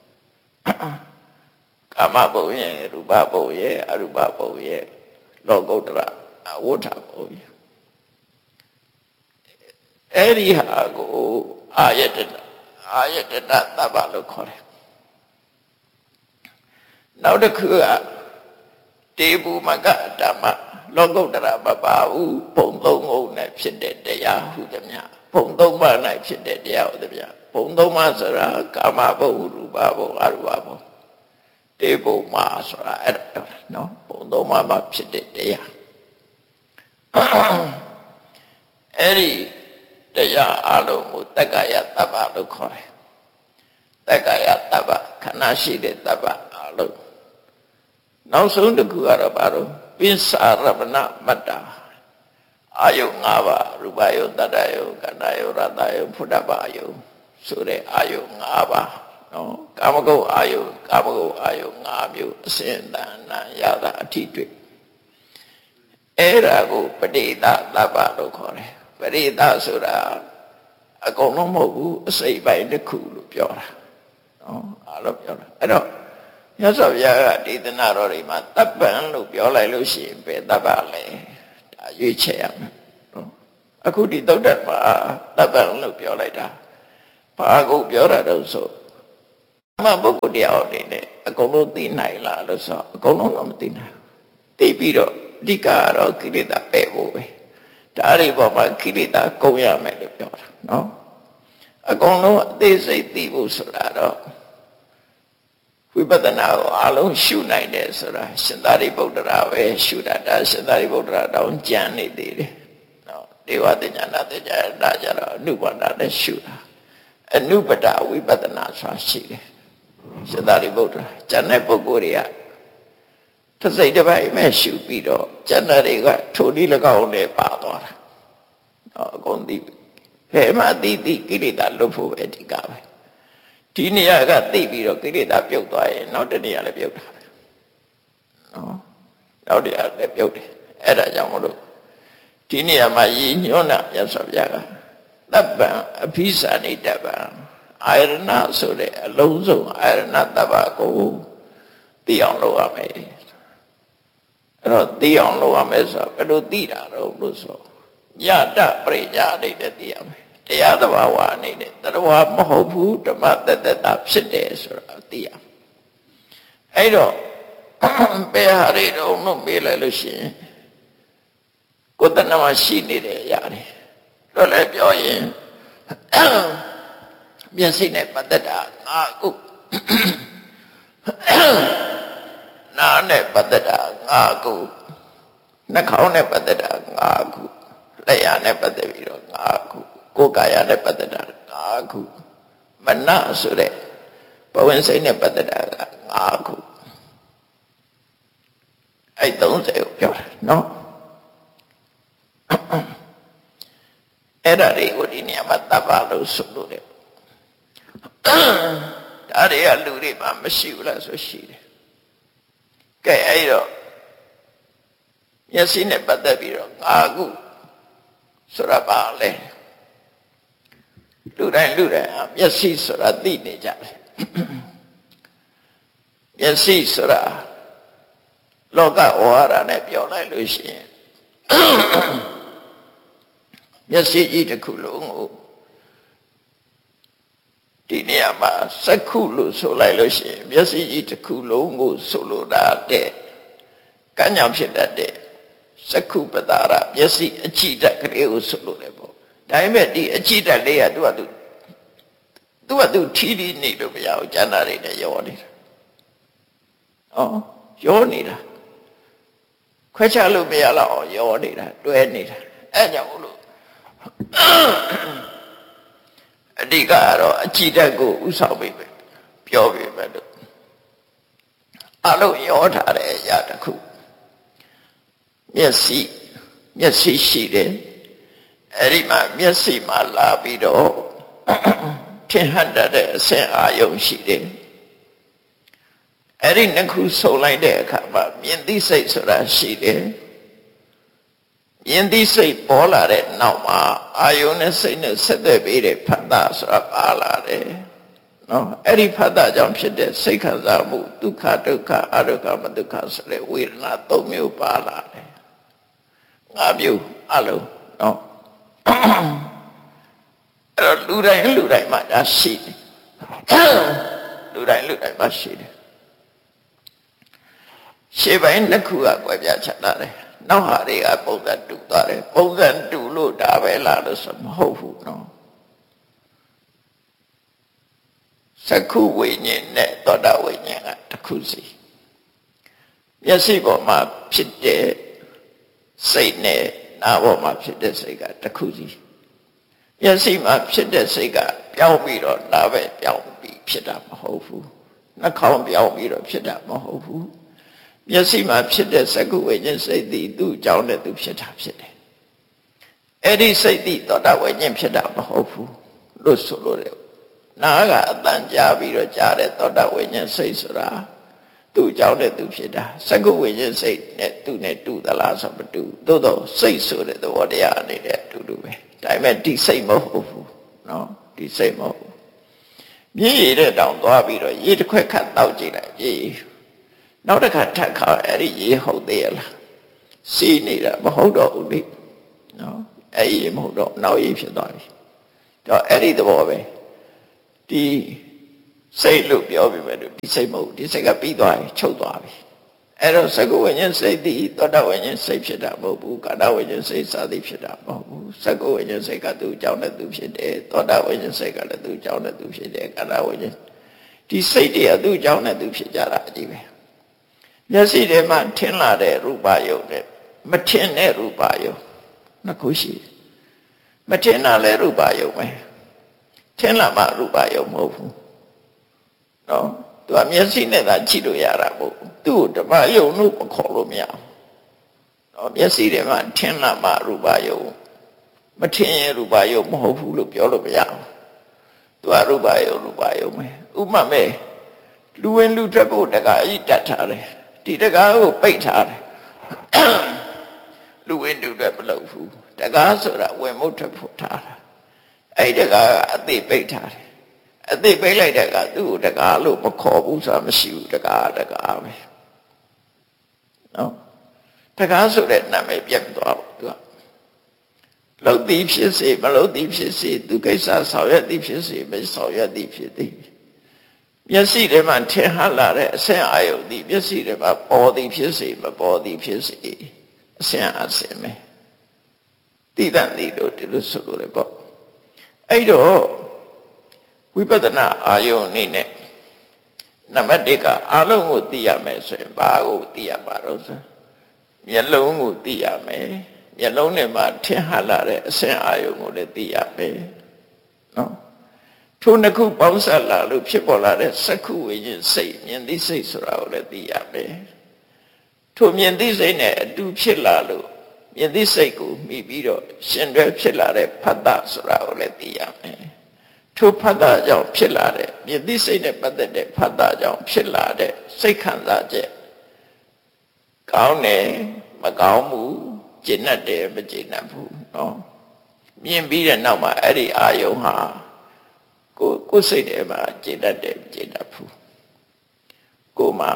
ကာမဘုံရဲ့ရူပဘုံရဲ့အရူပဘုံရဲ့လောကုတ္တရာဝဋ္ဌဘုံရဲ့အဲ့ဒီဟာကိုအာယတတသဗ္ဗလို့ခေါ်တယ်နောက်တစ်ခုကတေဘူမကဓမ္မလောကုတ္တရာမပါဘူးဘုံသုံးခုနဲ့ဖြစ်တဲ့တရားဟုသမျှဘုံသုံးပါး၌ဖြစ်တဲ့တရားဟုသမျှဘုံသုံးပါးဆိုတာကာမဘုံရူပဘုံအရူပဘုံတေဘူမဆိုတာအဲ့ဒါနော်ဘုံသုံးပါးမှာဖြစ်တဲ့တရားအဲ့ဒီတရားအလုံးကိုတက္ကယတပ္ပလို့ခေါ်တယ်တက္ကယတပ္ပခဏရှိတဲ့တပ္ပအလုံးနောက်ဆုံးတစ်ခုကတော့ဘာလို့ပိစ္ဆာရမဏမတ္တအာယု၅ပါးရူပယုတတ္တယုကန္တယုရတ္တယုဖုဒ္ဓဘာယုဆိုတဲ့အာယု၅ပါးနော်ကာမဂုဏ်အာယု၅မျိုးအစဉ်တန်နာရတာအထိတွေ့အဲ့ဒါကိုပဋိသတပ္ပလို့ခေါ်တယ်ပရိသဆိုတာအကုန်လုံးမဟုတ်ဘူးအစိတ်ပိုင်းတစ်ခုလို့ပြောတာနော်အားလို့ပြောတာအဲ့တော့မြတ်စွာဘုရားကဒေသနာတော်တွေမှာတပ္ပံလို့ပြောလိုက်လို့ရှိရင်ပဲတပ္ပလဲဒါရွေးချယ်ရမယ်နော်အခုဒီသုဒ္ဓမှာတပ္ပံလို့ပြောလိုက်တာဘာကိုပြောတာတော့ဆိုအမှန်ပုဂ္ဂိုလ်တရားအနေနဲ့အကုန်လုံးသိနိုင်လားလို့ဆိုအကုန်လုံးတော့မသိနိုင်ဘူးသိပြီးတော့အဓိကကတော့ကိလေသာပယ်ဖို့ပဲဒါတွေပေါ်မှာကိလေသာကုန်ရမယ်လို့ပြောတာနော်အကုန်လုံးအသေးစိတ်သိဖို့ဆိုတာတော့ဝိပဿနာကိုအလုံးရှုနိုင်တယ်ဆိုတာရှင်သာရိပုတ္တရာပဲရှုတာဒါရှင်သာရိပုတ္တရာတောင်ကြံနေသေးတယ်နော်ဒေဝတဉာဏတဉာဏကြတော့အနုပဒနဲ့ရှုတာအနုပဒဝိပဿနာဆိုတာရှိတယ်ရှင်သာရိပုတ္တရာကျန်တဲ့ပုဂ္ဂိုလ်တွေကတစ်စိတ်တစ်ပိုင်းမဲ့ရှုပြီးတော့ကျန်တဲ့တွေကထိုနည်း၎င်းနဲ့ပါသွားတာအကုန်သိဘယ်မှသိကိလေသာလွတ်ဖို့ပဲအဓိကပဲဒီနေရာကသိပြီးတော့ကိလေသာပြုတ်သွားရင်နောက်တစ်နေရာလည်းပြုတ်တာပဲနော်နောက်တစ်နေရာလည်းပြုတ်တယ်အဲ့ဒါကြောင့်မလို့ဒီနေရာမှာရည်ညွှန်းတာမြတ်စွာဘုရားကတပ္ပံအဘိဇာနိတပံအာရဏဆိုတဲ့အလုံးစုံအာရဏတပ္ပကိုသိအောင်လုပ်ရမယ်အဲ့တော့သိအောင်လုပ်ရမယ်ဆိုဘယ်လိုသိတာတော့လို့ဆိုညတပရိညာနဲ့သိရမယ်တရားသဘာဝအနေနဲ့တရားမဟုတ်ဘူးဓမ္မတတ္တဖြစ်တယ်ဆိုတာသိရအဲ့တော့ဘယ်ဟာတွေတော့မေးလိုက်လို့ရှိရင်ကိုယ်တဏ္ဍာရှိနေတယ်ရတယ်တော့လည်းပြောရင်မျက်စိနဲ့ပတ်သက်တာငါခုနားနဲ့ပတ်သက်တာငါခုနှာခေါင်းနဲ့ပတ်သက်တာငါခုလက်ရနဲ့ပတ်သက်ပြီးတော့ငါခုကိုယ်ကာယနဲ့ပတ်သက်တာငါခုမနဆိုတဲ့ဘဝင်စိတ်နဲ့ပတ်သက်တာကငါခုအဲ့30ကိုပြောတာနော်အဲ့ဒါတွေကိုဒီနေရာမှာတပ်ပါလို့ဆိုလို့တယ်ဒါတွေကလူတွေမှာမရှိဘူးလားဆိုရှိတယ်ကဲအဲ့တော့မျက်စိနဲ့ပတ်သက်ပြီးတော့ငါခုဆိုတာပါလေလူတိုင်းမျက်စိဆိုတာသိနေကြတယ်မျက်စိဆိုတာလောကဝါရနဲ့ပြောလိုက်လို့ရှိရင်မျက်စိကြီးတစ်ခုလုံးကိုဒီနေရာမှာစက္ခုလို့ဆိုလိုက်လို့ရှိရင်မျက်စိကြီးတစ်ခုလုံးကိုဆိုလိုတာတဲ့ကံကြောင့်ဖြစ်တတ်တဲ့စက္ခုပတာရမျက်စိအကြည့်တက်ကလေးကိုဆိုလိုတယ်ပေါ့ဒါပေမဲ့ဒီအကြည့်တက်လေးကသူထီးပြီးနေလို့မရဘူးကျန်တာတွေနဲ့ရောနေတာရောနေတာခွဲခြားလို့မရတော့ရောနေတာတွဲနေတာအဲ့ကြောင့်လို့အဓိကကတော့အကြည့်တက်ကိုဥဆောင်ပြီးပဲပြောပြီးပဲလို့အလုံးရောထားတဲ့အရာတစ်ခုမျက်စိရှိတယ်အဲ့ဒီမှာမျက်စိမှာလာပြီးတော့ထင်ဟပ်တဲ့အဆင့်အာယုံရှိတယ်အဲ့ဒီနှစ်ခုဆုံလိုက်တဲ့အခါမှာမြင်သိစိတ်ဆိုတာရှိတယ်မြင်သိစိတ်ပေါ်လာတဲ့နောက်မှာအာယုံနဲ့စိတ်နဲ့ဆက်သွယ်ပြီးတဲ့ဖတ်တာဆိုတာပါလာတယ်နော်အဲ့ဒီဖတ်တာကြောင့်ဖြစ်တဲ့စိတ်ခံစားမှုဒုက္ခဒုက္ခအဒုက္ခမဒုက္ခဆိုတဲ့ဝေဒနာ၃မျိုးပါလာတယ်၅မျိုးအလုံးနော်အဲ့တော့လူတိုင်းမှာဒါရှိတယ်လူတိုင်းမှာရှိတယ်ရှေ့ပိုင်းနှစ်ခုကကွဲပြားခြားလာတယ်နောက်ဟာတွေကပုံစံတူသွားတယ်ပုံစံတူလို့ဒါပဲလားလို့ဆိုမဟုတ်ဘူးနော်စက္ခုဝိညာဉ်နဲ့သောတာဝိညာဉ်ကတစ်ခုစီမျက်စိပေါ်မှာဖြစ်တဲ့စိတ်နဲ့နားပေါ်မှာဖြစ်တဲ့စိတ်ကတစ်ခုစီမျက်စိမှာဖြစ်တဲ့စိတ်ကပြောင်းပြီးတော့နားပဲပြောင်းပြီးဖြစ်တာမဟုတ်ဘူးနှာခေါင်းပြောင်းပြီးတော့ဖြစ်တာမဟုတ်ဘူးမျက်စိမှာဖြစ်တဲ့စက္ခုဝိညာဉ်စိတ်သည်သူ့အကြောင်းနဲ့သူဖြစ်တာဖြစ်တယ်အဲ့ဒီစိတ်သည်သောတာဝိညာဉ်ဖြစ်တာမဟုတ်ဘူးလို့ဆိုလို့တယ်နားကအတန်ကြားပြီးတော့ကြားတဲ့သောတာဝိညာဉ်စိတ်ဆိုတာသူ့အကြောင်းနဲ့သူဖြစ်တာစက္ခုဝိညာဉ်စိတ်နဲ့သူ့နဲ့တူသလားဆိုမတူသို့တော့စိတ်ဆိုတဲ့သဘောတရားအနေနဲ့အတူတူပဲဒါပေမဲ့ဒီစိတ်မဟုတ်ဘူးနော်ဒီစိတ်မဟုတ်ဘူးမြေရည်တဲ့တောင်သွားပြီးတော့ရေတစ်ခွက်ခတ်တောက်ကြည့်လိုက်ရေနောက်တစ်ခါထပ်ခါအဲ့ဒီရေဟုတ်သေးရလားစီးနေတာမဟုတ်တော့ဘူးလေနော်အဲ့ဒီမဟုတ်တော့နောက်ရေဖြစ်သွားပြီတော့အဲ့ဒီသဘောပဲဒီစိတ်လို့ပြောပြီးမဲ့ဒီစိတ်မဟုတ်ဒီစိတ်ကပြီးသွားပြီချုပ်သွားပြီအဲ့တော့စကုဝိညာဉ်စိတ်သည်သောတာဝိညာဉ်စိတ်ဖြစ်တာမဟုတ်ဘူးကာဏဝိညာဉ်စိတ်စသည်ဖြစ်တာမဟုတ်ဘူးစကုဝိညာဉ်စိတ်ကသူ့အကြောင်းနဲ့သူဖြစ်တယ်သောတာဝိညာဉ်စိတ်ကလည်းသူ့အကြောင်းနဲ့သူဖြစ်တယ်ကာဏဝိညာဉ်ဒီစိတ်တွေကသူ့အကြောင်းနဲ့သူဖြစ်ကြတာအကြီးပဲမျက်စိထဲမှာထင်လာတဲ့ရူပယုံနဲ့မထင်တဲ့ရူပယုံနှစ်ခုရှိတယ်မထင်တာလည်းရူပယုံပဲထင်လာမှရူပယုံမဟုတ်ဘူးနော်သူကမျက်စိနဲ့သာကြည့်လို့ရတာမဟုတ်ဘူးသူ့ဓမ္မယုံလို့မခေါ်လို့မရဘူးနော်မျက်စိထဲမှာထင်လာမှရူပယုံမထင်ရင်ရူပယုံမဟုတ်ဘူးလို့ပြောလို့မရဘူးသူကရူပယုံပဲဥပမာမဲ့လူဝင်လူထွက်ဖို့တကားကြီးတတ်ထားတယ်ဒီတကားကိုပိတ်ထားတယ်လူဝင်လူထွက်မလုပ်ဘူးတကားဆိုတာဝင်မှုထွက်ဖို့ထားတာအဲ့ဒီတကားကအသိပိတ်ထားတယ်အသိပိတ်လိုက်တဲ့ကသူ့ကိုတကားလို့မခေါ်ဘူးဆိုတာမရှိဘူးတကားပဲနော်တကားဆိုတဲ့နာမည်ပြတ်သွားဘူးသူကလှုပ်သည်ဖြစ်စေမလှုပ်သည်ဖြစ်စေသူကိစ္စဆောင်ရွက်သည်ဖြစ်စေမဆောင်ရွက်သည်ဖြစ်သည်မျက်စိထဲမှာထင်ဟလာတဲ့အဆင့်အာယုသည်မျက်စိထဲမှာပေါ်သည်ဖြစ်စေမပေါ်သည်ဖြစ်စေအဆင့်အဆင့်ပဲတိတန်သည်တို့ဒီလိုဆိုလို့လေပေါ့အဲ့တော့ဝိပဿနာအာယုအနေနဲ့နံပါတ်1ကအလုံးကိုသိရမယ်ဆိုရင်ဘာကိုသိရမှာတော့ဆိုမျက်လုံးကိုသိရမယ်မျက်လုံးနဲ့မှထင်ဟလာတဲ့အဆင့်အာယုကိုလည်းသိရမယ်နော်ထိုနှစ်ခုပေါင်းစပ်လာလို့ဖြစ်ပေါ်လာတဲ့စက္ခုဝိညာဉ်စိတ်မြင်သိစိတ်ဆိုတာကိုလည်းသိရမယ်ထိုမြင်သိစိတ်နဲ့အတူဖြစ်လာလို့မြင်သိစိတ်ကိုမိပြီးတော့ရှင်တွဲဖြစ်လာတဲ့ဖတ်တာဆိုတာကိုလည်းသိရမယ်ထိုဖတ်တာကြောင့်ဖြစ်လာတဲ့မြင်သိစိတ်နဲ့ပတ်သက်တဲ့ဖတ်တာကြောင့်ဖြစ်လာတဲ့စိတ်ခံစားချက်ကောင်းတယ်မကောင်းဘူးကျဉ်တ်တယ်မကျဉ်တ်ဘူးနော်မြင်ပြီးတဲ့နောက်မှာအဲ့ဒီအာယုံဟာကိုယ်စိတ်ထဲမှာကျဉ်တ်တယ်မကျဉ်တ်ဘူးကိုယ်မှာ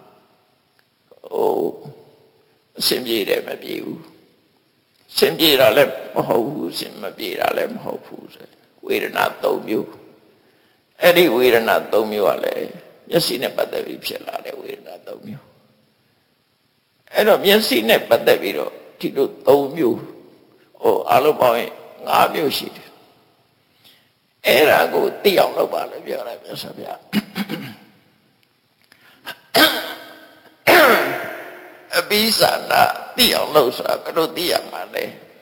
အစင်ပြေတယ်မပြေဘူးစင်ပြေတာလည်းမဟုတ်ဘူးစင်မပြေတာလည်းမဟုတ်ဘူးဆိုဝေဒနာ၃မျိုးအဲ့ဒီဝေဒနာ၃မျိုးကလည်းမျက်စိနဲ့ပတ်သက်ပြီးဖြစ်လာတဲ့ဝေဒနာ၃မျိုးအဲ့တော့မျက်စိနဲ့ပတ်သက်ပြီးတော့ဒီလို၃မျိုးအလုံးပေါင်းရင်၅မျိုးရှိတယ်အဲ့ဒါကိုသိအောင်လုပ်ပါလို့ပြောတယ်မြတ်စွာဘုရားအပိသနာသိအောင်လုပ်ဆိုတာဘယ်လိုသိရမှာလဲ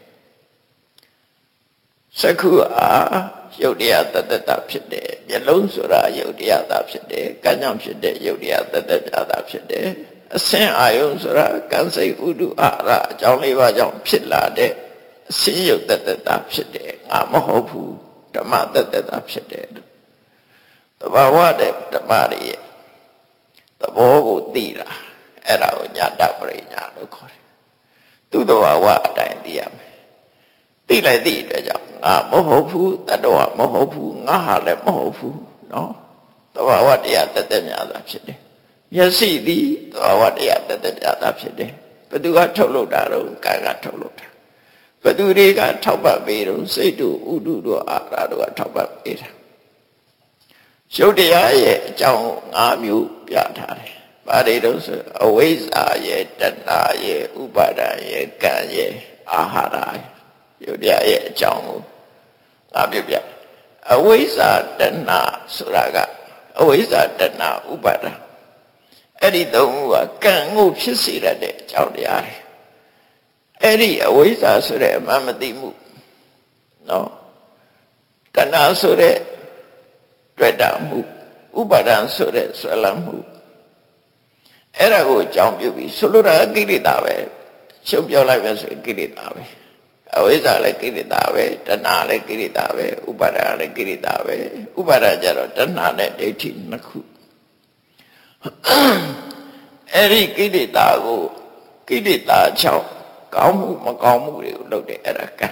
စက္ခုအားယုတ်တရားတတ္တဖြစ်တယ်မျက်လုံးဆိုတာယုတ်တရားသာဖြစ်တယ်ကံကြောင့်ဖြစ်တဲ့ယုတ်တရားတတ္တသာဖြစ်တယ်အစင်အာယုံဆိုတာကံစိတ်ဥဒုအာရအကြောင်း၄ပါးကြောင့်ဖြစ်လာတဲ့အစင်ယုတ်တတ္တဖြစ်တယ်ငါမဟုတ်ဘူးဓမ္မတတ္တဖြစ်တယ်သဘာဝတဲ့ဓမ္မရဲ့သဘောကိုသိတာအဲ့ဒါကိုညာတပရိညာလို့ခေါ်တယ်သူ့သဘာဝအတိုင်းသိရမယ်သိလိုက်သည့်အတွက်ကြောင့်ငါမဟုတ်ဘူးတတ္တဝမဟုတ်ဘူးငါဟာလည်းမဟုတ်ဘူးနော်သဘာဝတရားတသက်များသာဖြစ်တယ်မျက်စိသည်သဘာဝတရားတသက်များသာဖြစ်တယ်ဘယ်သူကထုတ်လုပ်တာတော့ကံကထုတ်လုပ်တာဘယ်သူတွေကထောက်ပံ့ပေးတော့စိတ်တို့ဥဒုတို့အာရတို့ကထောက်ပံ့ပေးတာရုပ်တရားရဲ့အကြောင်း၅မျိုးပြထားတယ်ဘာတွေတော့ဆိုအဝိဇ္ဇာရဲ့တဏှာရဲ့ဥပါဒာရဲ့ကံရဲ့အာဟာရရုပ်တရားရဲ့အကြောင်းကိုငါပြပြအဝိဇ္ဇာတဏှာဆိုတာကအဝိဇ္ဇာတဏှာဥပါဒာအဲ့ဒီသုံးခုကကံကိုဖြစ်စေရတဲ့အကြောင်းတရားတွေအဲ့ဒီအဝိဇ္ဇာဆိုတဲ့အမှန်မသိမှုနော်တဏှာဆိုတဲ့တွေ့တာမှုဥပါဒံဆိုတဲ့ဆွဲလမ်းမှုအဲ့ဒါကိုအကြောင်းပြုပြီးဆိုလိုတာကိလေသာပဲရှုပ်ပြောလိုက်ပဲဆိုရင်ကိလေသာပဲအဝိဇ္ဇာလည်းကိလေသာပဲတဏှာလည်းကိလေသာပဲဥပါဒံလည်းကိလေသာပဲဥပါဒံကြတော့တဏှာနဲ့ဒိဋ္ဌိနှစ်ခုအဲ့ဒီကိလေသာကိုကိလေသာချောင်းကောင်းမှုမကောင်းမှုတွေကိုလုပ်တယ်အဲ့ဒါကံ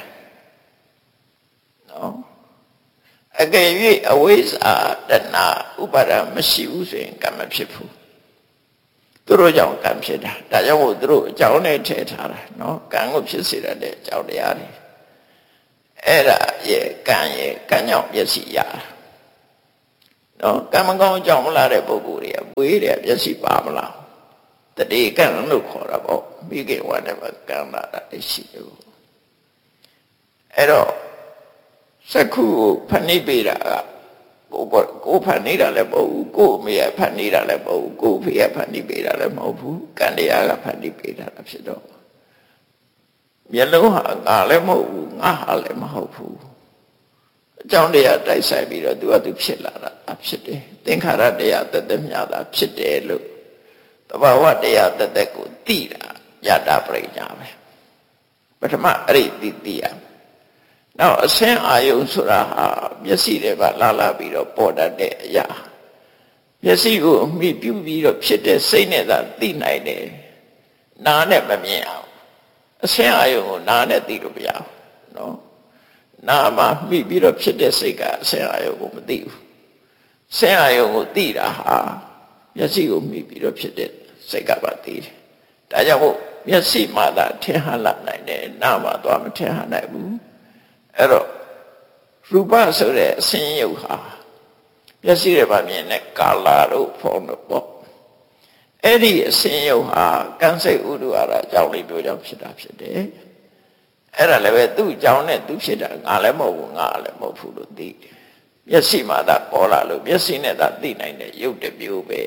နော်အကယ်၍အဝိဇ္ဇာတဏှာဥပါဒံမရှိဘူးဆိုရင်ကံမဖြစ်ဘူးသူတို့ကြောင့်ကံဖြစ်တာဒါကြောင့်မို့သူတို့အကြောင်းနဲ့ထည့်ထားတာနော်ကံကိုဖြစ်စေတဲ့အကြောင်းတရားတွေအဲ့ဒါရဲ့ကံကြောင့်မျက်စိရတာနော်ကံမကောင်းအကြောင်းမလာတဲ့ပုဂ္ဂိုလ်တွေကဝေးတယ်မျက်စိပါမလားတတိကံလို့ခေါ်တာပေါ့မိကေဝါနဲ့ကံလာတာရှိတယ်အဲ့တော့စက္ခုကိုဖန်နေပေးတာကကိုဖန်နေတာလည်းမဟုတ်ဘူးကိုအမေကဖန်နေတာလည်းမဟုတ်ဘူးကိုဖေကဖန်နေပေးတာလည်းမဟုတ်ဘူးကံတရားကဖန်နေပေးတာဖြစ်တော့မျက်လုံးဟာငါလည်းမဟုတ်ဘူးငါဟာလည်းမဟုတ်ဘူးအကြောင်းတရားတိုက်ဆိုင်ပြီးတော့သူကသူဖြစ်လာတာဖြစ်တယ်သင်္ခါရတရားတသက်များတာဖြစ်တယ်လို့သဘာဝတရားတသက်ကိုသိတာယတာပရိညာပဲပထမအဲ့ဒီသိရနောက်အဆင်းအာယုံဆိုတာဟာမျက်စိတွေပါလာပြီးတော့ပေါ်တတ်တဲ့အရာမျက်စိကိုအမိပြုပြီးတော့ဖြစ်တဲ့စိတ်နဲ့သာသိနိုင်တယ်နားနဲ့မမြင်အောင်အဆင်းအာယုံကိုနားနဲ့သိလို့မရဘူးနော်နားမှာမိပြီးတော့ဖြစ်တဲ့စိတ်ကအဆင်းအာယုံကိုမသိဘူးဆင်းအာယုံကိုသိတာဟာမျက်စိကိုမိပြီးတော့ဖြစ်တဲ့စိတ်ကပါသိတယ်ဒါကြောင့်မို့မျက်စိမှသာထင်ဟလာနိုင်တယ်နားမှာတော့မထင်ဟနိုင်ဘူးအဲ့တော့ရူပဆိုတဲ့အစင်းရုပ်ဟာမျက်စိရဲ့ဗာမြင်တဲ့ကာလာတို့ဖုံးတို့ပေါ့အဲ့ဒီအစင်းရုပ်ဟာကံစိတ်ဥဒုအာရအကြောင်းလေးတို့ကြောင့်ဖြစ်တာဖြစ်တယ်အဲ့ဒါလည်းပဲသူ့အကြောင်းနဲ့သူဖြစ်တာငါလည်းမဟုတ်ဘူးငါလည်းမဟုတ်ဘူးလို့သိတယ်မျက်စိမှာသာပေါ်လာလို့မျက်စိနဲ့သာသိနိုင်တဲ့ရုပ်တစ်မျိုးပဲ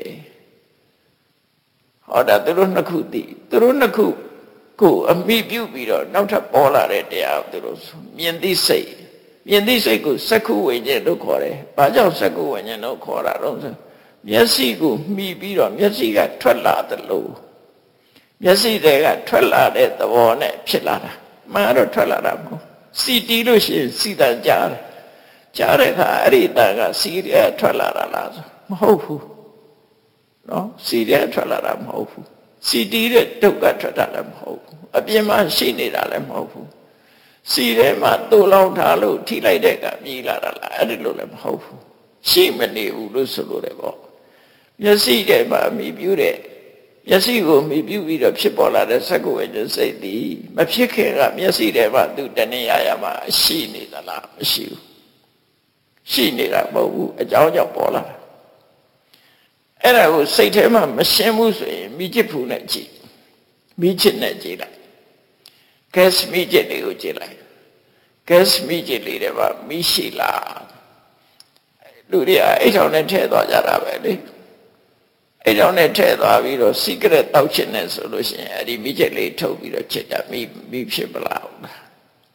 ဟောတာသူတို့နှစ်ခုသိသူတို့နှစ်ခုကိုအမိပြုပြီးတော့နောက်ထပ်ပေါ်လာတဲ့တရားသူတို့မြင်သိစိတ်ကိုစက္ခုဝိညာဉ်လို့ခေါ်တယ်။ဘာကြောင့်စက္ခုဝိညာဉ်လို့ခေါ်တာတော့ဆိုမျက်စိကိုမှီပြီးတော့မျက်စိကထွက်လာသလိုမျက်စိတွေကထွက်လာတဲ့သဘောနဲ့ဖြစ်လာတာမှန်တော့ထွက်လာတာမဟုတ်စီတီးလို့ရှိရင်စီတန်ကြားတယ်ကြားတဲ့အခါအဲ့ဒီတန်ကစီရဲထွက်လာတာလားဆိုမဟုတ်ဘူးနော်စီရဲထွက်လာတာမဟုတ်ဘူးစီတီးတဲ့ဒုက္ခထွက်တာလည်းမဟုတ်ဘူးအပြင်မှာရှိနေတာလည်းမဟုတ်ဘူးစီထဲမှာတူလောင်ထားလို့ထိလိုက်တဲ့ကမြည်လာတာလားအဲ့ဒီလိုလည်းမဟုတ်ဘူးရှိမနေဘူးလို့ဆိုလို့တယ်ပေါ့မျက်စိထဲမှာမိပြုတဲ့မျက်စိကိုမိပြုပြီးတော့ဖြစ်ပေါ်လာတဲ့စက္ကဝေကျစိတ်သည်မဖြစ်ခင်ကမျက်စိထဲမှာသူတဏှာရမှာရှိနေသလားမရှိဘူးရှိနေတာမဟုတ်ဘူးအကြောင်းကြောင့်ပေါ်လာတာအဲ့ဒါကိုစိတ်ထဲမှာမရှင်းဘူးဆိုရင်မိချစ်ဖူနဲ့ကြည့်မိချစ်နဲ့ကြည့်လိုက်ကဲမိချစ်လေးကိုကြည့်လိုက်ကဲမိချစ်လေးတွေမှာမိရှိလားလူတွေအိတ်ထောင်နဲ့ထည့်သွားကြတာပဲလေအိတ်ထောင်နဲ့ထည့်သွားပြီးတော့ secret တောက်ချင်တယ်ဆိုလို့ရှိရင်အဲ့ဒီမိချစ်လေးထုတ်ပြီးတော့ချစ်တာမိဖြစ်မလားဟုတ်လား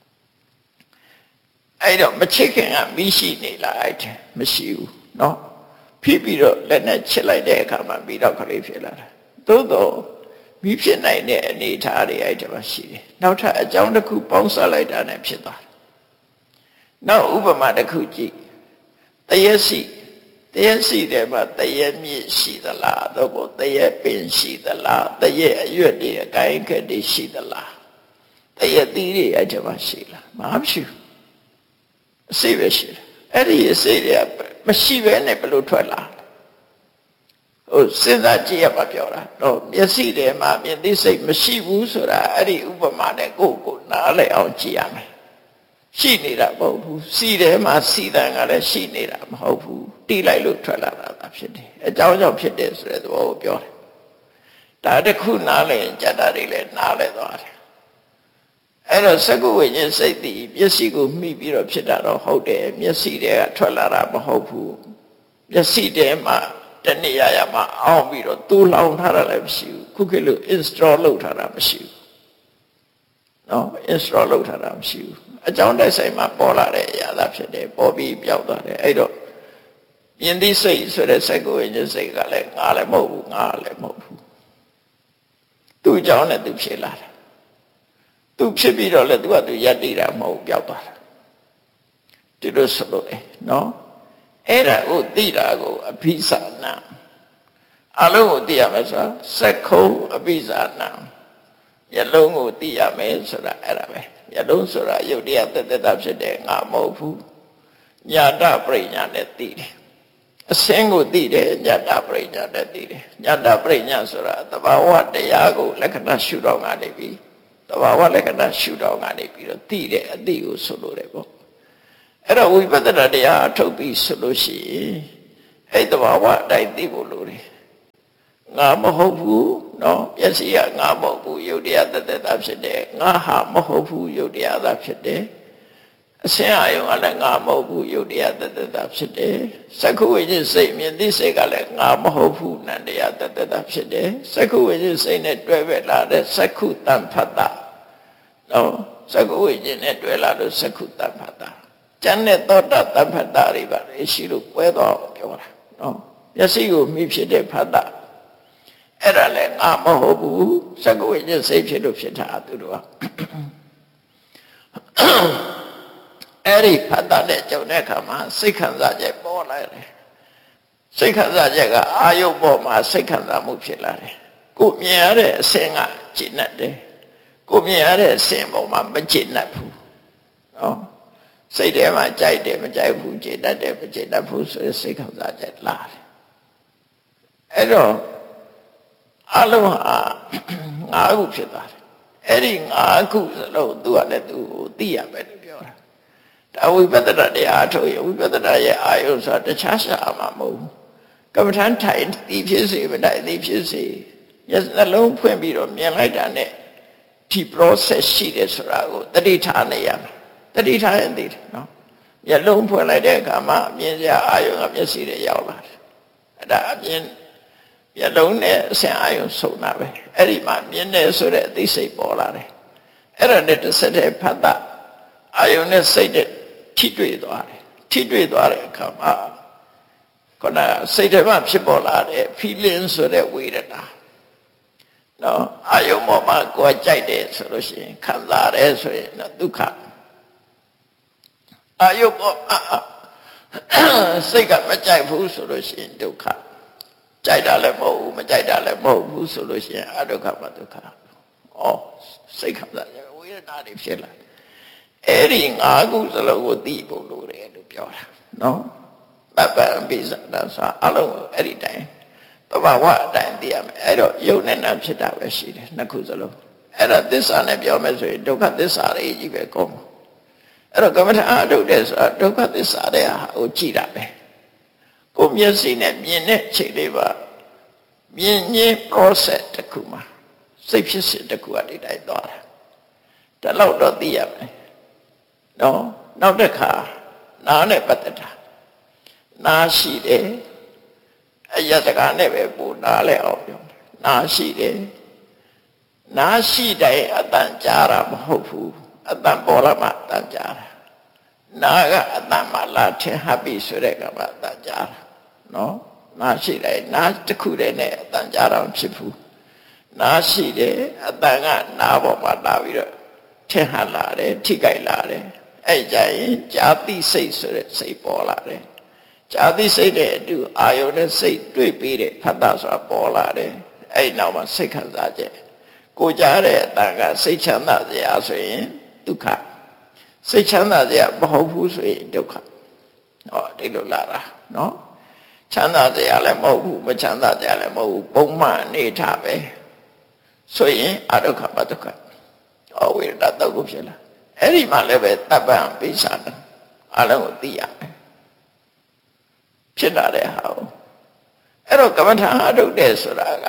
အဲ့တော့မချစ်ခင်ကမိရှိနေလားအဲ့ဒါမရှိဘူးเนาะဖြစ်ပြီးတော့လက်နဲ့ချစ်လိုက်တဲ့အခါမှာပြီးတော့ခလေးဖြစ်လာတာသို့တော့မိဖြစ်နိုင်တဲ့အနေအထားတွေအဲ့ဒါမှရှိတယ်နောက်ထပ်အကြောင်းတစ်ခုပေါင်းစပ်လိုက်တာနဲ့ဖြစ်သွားတယ်နောက်ဥပမာတစ်ခုကြည့်တရက်စီတဲ့မှာတရက်မြင့်ရှိသလားသို့မဟုတ်တရက်ပင်ရှိသလားတရက်အရွက်တွေအကိုင်းခက်တွေရှိသလားတရက်သီးတွေအဲ့ဒါမှရှိလားမရှိဘူးအစိပဲရှိတယ်အဲ့ဒီအစိတွေကမရှိဘဲနဲ့ဘယ်လိုထွက်လာဟိုစဉ်းစားကြည့်ရပါပြောတာတော့မျက်စိထဲမှာမြင်သိစိတ်မရှိဘူးဆိုတာအဲ့ဒီဥပမာနဲ့ကိုနားလည်အောင်ကြည့်ရမယ်ရှိနေတာမဟုတ်ဘူးစီထဲမှာစီတန်ကလည်းရှိနေတာမဟုတ်ဘူးတီးလိုက်လို့ထွက်လာတာဖြစ်တယ်အကြောင်းကြောင့်ဖြစ်တယ်ဆိုတဲ့သဘောကိုပြောတယ်ဒါတစ်ခုနားလည်ရင်ကြတာတွေလည်းနားလည်သွားတယ်အဲ့တော့စက္ကဝိညာဉ်စိတ်တည်မျက်စိကိုမှီပြီးတော့ဖြစ်တာတော့ဟုတ်တယ်မျက်စိတွေကထွက်လာတာမဟုတ်ဘူးမျက်စိထဲမှာတဏှာရမှာအောင်းပြီးတော့တူလောင်ထားတာလည်းမရှိဘူးခုခေတ်လို install လုပ်ထားတာမရှိဘူးနော် install လုပ်ထားတာမရှိဘူးအကြောင်းတိုက်ဆိုင်မှာပေါ်လာတဲ့အရာသာဖြစ်တယ်ပေါ်ပြီးပြောက်သွားတယ်အဲ့တော့ယဉ်သိစိတ်ဆိုတဲ့စက္ကဝိညာဉ်စိတ်ကလည်းငါလည်းမဟုတ်ဘူးငါလည်းမဟုတ်ဘူးသူ့အကြောင်းနဲ့သူဖြစ်လာတာသူဖြစ်ပြီးတော့လည်းသူကသူယက်တည်တာမဟုတ်ပြောက်သွားတာဒီလိုဆိုလို့နော်အဲ့ဒါကိုသိတာကိုအဘိဇာနာအလုံးကိုသိရမယ်ဆိုတာစက္ခုအဘိဇာနာရလုံးကိုသိရမယ်ဆိုတာအဲ့ဒါပဲရလုံးဆိုတာယုတ်တရားတက်တက်ဖြစ်တယ်ငါမဟုတ်ဘူးညာတပရိညာနဲ့သိတယ်အစင်းကိုသိတယ်ညာတပရိညာနဲ့သိတယ်ညာတပရိညာဆိုတာသဘာဝတရားကိုလက္ခဏာရှုတော့ငါနေပြီသဘာဝလက္ခဏာရှုတော့ငါနေပြီးတော့သိတဲ့အသိကိုဆိုလို့တယ်ပေါ့အဲ့တော့ဝိပဿနာတရားထုတ်ပြီးဆိုလို့ရှိရင်အဲ့သဘာဝအတိုင်းသိဖို့လိုတယ်ငါမဟုတ်ဘူးနော်မျက်စိကငါမဟုတ်ဘူးယုတ်တရားတသက်တာဖြစ်တယ်ငါဟာမဟုတ်ဘူးယုတ်တရားသာဖြစ်တယ်အစင်းအာယုံကလည်းငါမဟုတ်ဘူးယုတ်တရားတသက်တာဖြစ်တယ်စက္ခုဝိညာဉ်စိတ်မြင်သိစိတ်ကလည်းငါမဟုတ်ဘူးနန္တရားတသက်တာဖြစ်တယ်စက္ခုဝိညာဉ်စိတ်နဲ့တွဲပဲလာတဲ့စက္ခုတံဖတ်တာနော်စက္ခုဝိညာဉ်နဲ့တွဲလာလို့စက္ခုတံဖတ်တာကျန်တဲ့သောတာတံဖတ်တာတွေပါလေရှိလို့ပွဲတော့ပြောတာနော်မျက်စိကိုမိဖြစ်တဲ့ဖတ်တာအဲ့ဒါလည်းငါမဟုတ်ဘူးစက္ကဝိညာဉ်စိတ်ဖြစ်လို့ဖြစ်တာသူတို့ကအဲ့ဒီဖတ်တာနဲ့ကြုံတဲ့အခါမှာစိတ်ခံစားချက်ပေါ်လာတယ်စိတ်ခံစားချက်ကအာယုတ်ပေါ်မှာစိတ်ခံစားမှုဖြစ်လာတယ်ကိုမြင်ရတဲ့အစင်းကကျဉ်တ်တယ်ကိုမြင်ရတဲ့အစင်းပေါ်မှာမကျဉ်တ်ဘူးနော်စိတ်ထဲမှာကြိုက်တယ်မကြိုက်ဘူးကျဉ်တ်တယ်မကျဉ်တ်ဘူးဆိုတဲ့စိတ်ခံစားချက်လာတယ်အဲ့တော့အလုံးဟာ၅ခုဖြစ်သွားတယ်အဲ့ဒီ၅ခုစလုံးသူကလည်းသူ့ကိုသိရမယ်လို့ပြောတာဒါဝိပဿနာတရားထုတ်ရဝိပဿနာရဲ့အာယုဆိုတာတခြားရှာမှာမဟုတ်ဘူးကမ္မထန်ထိုင်ဒီဖြစ်စေမတိုင်ဒီဖြစ်စေမျက်နှလုံးဖွင့်ပြီးတော့မြင်လိုက်တာနဲ့ဒီ process ရှိတယ်ဆိုတာကိုတတိထားနေရမယ်တတိထားရင်သိတယ်နော်မျက်လုံးဖွင့်လိုက်တဲ့အခါမှာမြင်စရာအာယုကမျက်စိတွေရောက်လာတယ်အဲ့ဒါအမြင်မျက်လုံးနဲ့အဆင်အာယုဆုံတာပဲအဲ့ဒီမှာမြင်တယ်ဆိုတဲ့အသိစိတ်ပေါ်လာတယ်အဲ့ဒါနဲ့တစ်ဆက်တည်းဖတ်တာအာယုနဲ့စိတ်နဲ့ထိတွေ့သွားတယ်ထိတွေ့သွားတဲ့အခါမှာခန္ဓာစိတ်ထဲမှာဖြစ်ပေါ်လာတဲ့ feeling ဆိုတဲ့ဝေဒနာနော်အာယုပေါ်မှာကိုယ်ကြိုက်တယ်ဆိုလို့ရှိရင်ခံစားရတယ်ဆိုရင်ဒုက္ခအာယုပေါ်စိတ်ကမကြိုက်ဘူးဆိုလို့ရှိရင်ဒုက္ခကြိုက်တာလည်းမဟုတ်ဘူးမကြိုက်တာလည်းမဟုတ်ဘူးဆိုလို့ရှိရင်အဒုက္ခမဒုက္ခဩစိတ်ခံစားရဝေဒနာတွေဖြစ်လာအဲ့ဒီ၅ခုစလုံးကိုသိဖို့လိုတယ်လို့ပြောတာနော်ပပံပိစတာဆိုအလုံးအဲ့ဒီတိုင်းတဘာဝအတိုင်းသိရမယ်အဲ့တော့ယုံနဲ့နာဖြစ်တာပဲရှိတယ်နှစ်ခုစလုံးအဲ့ဒါသစ္စာနဲ့ပြောမယ်ဆိုရင်ဒုက္ခသစ္စာလေးကြီးပဲကောင်းအဲ့တော့ကမ္မထာအထုတ်တယ်ဆိုတာဒုက္ခသစ္စာတဲ့ဟာကိုကြည့်တာပဲကိုမျက်စိနဲ့မြင်တဲ့ချိန်လေးပါမြင်ခြင်း process တစ်ခုမှာစိတ်ဖြစ်စဉ်တစ်ခုအတိုင်းသွားတာဒါတော့တော့သိရမယ်နော်နောက်တစ်ခါနားနဲ့ပတ်သက်တာနားရှိတယ်အယတကနဲ့ပဲပူနားလဲအောင်ပြောနားရှိတယ်နားရှိတဲ့အတန်ကြားတာမဟုတ်ဘူးအတန်ပေါ်လာမှအတန်ကြားတာနားကအတန်မှလာထင်ဟပ်ပြီဆိုတဲ့ကမှအတန်ကြားတာနော်နားရှိတယ်နားတစ်ခုတည်းနဲ့အတန်ကြားတာမဖြစ်ဘူးနားရှိတယ်အတန်ကနားပေါ်မှာလာပြီးတော့ထင်ဟပ်လာတယ်ထိကြိုက်လာတယ်အဲ့ကြရင်ဇာတိစိတ်ဆိုတဲ့စိတ်ပေါ်လာတယ်ဇာတိစိတ်နဲ့အတူအာယုန်နဲ့စိတ်တွေ့ပြီးတဲ့ဖတ်တာဆိုတာပေါ်လာတယ်အဲ့နောက်မှာစိတ်ခံစားချက်ကိုကြားတဲ့အတန်ကစိတ်ချမ်းသာစရာဆိုရင်ဒုက္ခစိတ်ချမ်းသာစရာမဟုတ်ဘူးဆိုရင်ဒုက္ခဟောဒီလိုလာတာနော်ချမ်းသာစရာလည်းမဟုတ်ဘူးမချမ်းသာစရာလည်းမဟုတ်ဘူးပုံမှန်အနေထားပဲဆိုရင်အဒုက္ခမဒုက္ခဟောဝိရဒတုတ်ကိုဖြစ်လာအဲ့ဒီမှာလည်းပဲတပ္ပံပိဿာနာအလုံးကိုသိရမယ်ဖြစ်လာတဲ့ဟာကိုအဲ့တော့ကမ္မထာအထုတ်တယ်ဆိုတာက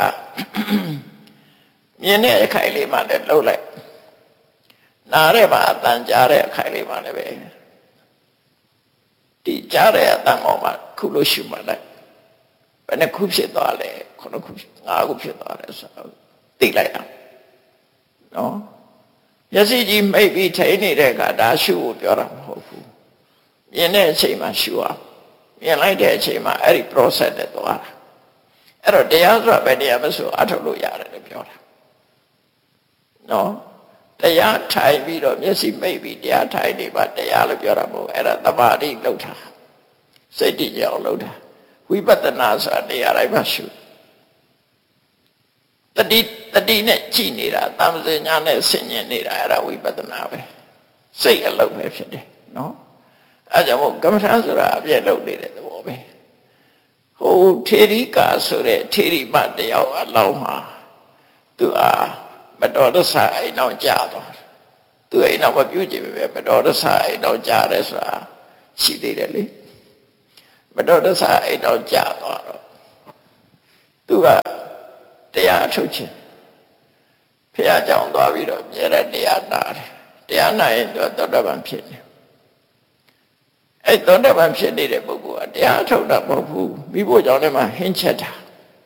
မြင်တဲ့အခိုင်လေးမှလည်းလှုပ်လိုက်နားတဲ့မှာအတန်ကြားတဲ့အခိုင်လေးမှလည်းပဲဒီကြားတဲ့အတန်ပေါ်မှာခုလို့ရှုမှလိုက်ဘယ်နှခုဖြစ်သွားလဲ9ခု5ခုဖြစ်သွားတယ်ဆိုတော့သိလိုက်အောင်နော်မျက်စိကြီးမိတ်ပြီးထိန်နေတဲ့အခါဒါရှုဖို့ပြောတာမဟုတ်ဘူးမြင်တဲ့အချိန်မှာရှုအောင်မြင်လိုက်တဲ့အချိန်မှာအဲ့ဒီ process နဲ့သွားတာအဲ့တော့တရားဆိုတာပဲတရားမဆိုအထုတ်လို့ရတယ်လို့ပြောတာနော်တရားထိုင်ပြီးတော့မျက်စိမိတ်ပြီးတရားထိုင်နေပါတရားလို့ပြောတာမဟုတ်အဲ့ဒါသမာဓိလောက်တာစိတ်တည်ကြအောင်လောက်တာဝိပဿနာဆိုတာတရားတိုင်းမှာရှုတတိနဲ့ကြည်နေတာတမ္ပဇညာနဲ့ဆင်ញင်နေတာအဲ့ဒါဝိပဿနာပဲစိတ်အလုပ်ပဲဖြစ်တယ်နော်အဲ့ကြောင့်မို့ကမ္မထာဆိုတာအပြည့်လုပ်နေတဲ့သဘောပဲဟိုထေရိကာဆိုတဲ့ထေရိမတယောက်အလောင်းမှာသူအားမတော်တဆအိမ်အောင်ကြာသွားသူအိမ်အောင်မပြုတ်ကြည့်ပဲမတော်တဆအိမ်အောင်ကြာတယ်ဆိုတာရှိသေးတယ်လေမတော်တဆအိမ်အောင်ကြာသွားတော့သူကတရားထုတ်ခြင်းဖះကြောင်သွားပြီးတော့မြဲတဲ့တရားနာတယ်တရားနာရင်တော့သောတပန်ဖြစ်တယ်အဲ့သောတပန်ဖြစ်နေတဲ့ပုဂ္ဂိုလ်ကတရားထုတ်တာမဟုတ်ဘူးမိဖို့ကြောင့်လည်းမှဟင်းချက်တာ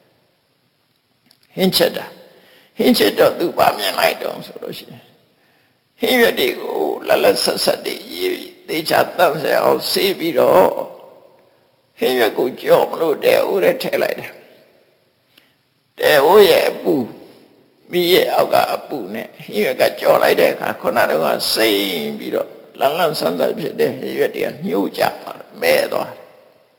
တော့သူပါမြင်လိုက်တော့ဆိုလို့ရှိရင်ဟင်းရွက်တွေကိုလက်ဆက်ဆက်တွေရေးသေချာတတ်စေအောင်ဆေးပြီးတော့ဟင်းရွက်ကိုကြော့မလို့တဲ့ဦးနဲ့ထည့်လိုက်တယ်တဲ့ဦးရဲ့အပူမိရဲ့အောက်ကအပူနဲ့ဟင်းရွက်ကကြော်လိုက်တဲ့အခါခုနကတော့စိမ့်ပြီးတော့လန်းလန်းဆန်းဆန်းဖြစ်တဲ့ဟင်းရွက်တွေကညှို့ကြသွားတယ်မဲသွားတယ်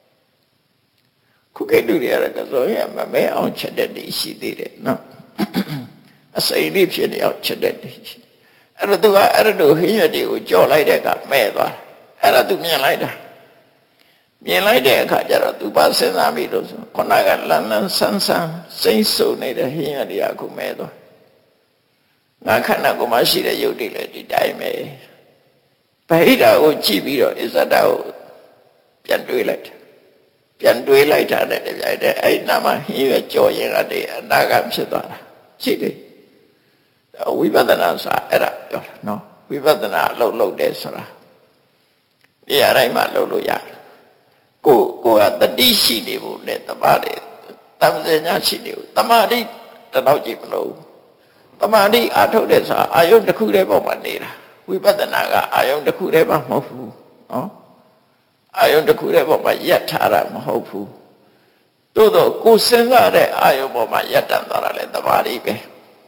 ခုကိတူတွေရကဆိုရင်မမဲအောင်ချက်တဲ့ဒီရှိသေးတယ်နော်အစိမ့်လေးဖြစ်နေအောင်ချက်တဲ့ဒီရှိအဲ့တော့သူကအဲ့လိုဟင်းရွက်တွေကိုကြော်လိုက်တဲ့အခါမဲသွားတယ်အဲ့ဒါသူမြင်လိုက်တာမြင်လိုက်တဲ့အခါကျတော့သူပါစဉ်းစားပြီးတော့ဆိုခုနကလန်းလန်းဆန်းဆန်းစိမ့်စုံနေတဲ့ဟင်းရတွေကအခုမဲသွားငါခန္ဓာကိုယ်မှာရှိတဲ့ယုတ်တွေလည်းဒီတိုင်းပဲဗဟိတကိုကြည့်ပြီးတော့အစ္ဆဒကိုပြန်တွေးလိုက်တာပြန်တွေးလိုက်တာနဲ့တပြိုင်တည်းအဲ့နာမှာဟင်းရွက်ကြော်ရင်ကတည်းအနာဂတ်ဖြစ်သွားတာရှိတယ်ဝိပဿနာဆိုတာအဲ့ဒါပြောတာနော်ဝိပဿနာလှုပ်လှုပ်တယ်ဆိုတာဒီအတိုင်းမှာလှုပ်လို့ရတယ်ကိုကတတိရှိနေဖို့နဲ့တမာတိတမ္ပဇညာရှိနေဖို့တမာတိတတော့ကြည့်မလို့တမာတိအထုတ်တဲ့ဆိုတာအာယုန်တစ်ခုတည်းပေါ်မှာနေတာဝိပဿနာကအာယုန်တစ်ခုတည်းမှမဟုတ်ဘူးနော်အာယုန်တစ်ခုတည်းပေါ်မှာယက်ထားတာမဟုတ်ဘူးသို့တော့ကိုစဉ်းစားတဲ့အာယုန်ပေါ်မှာယက်တန်သွားတာလေတမာတိပဲ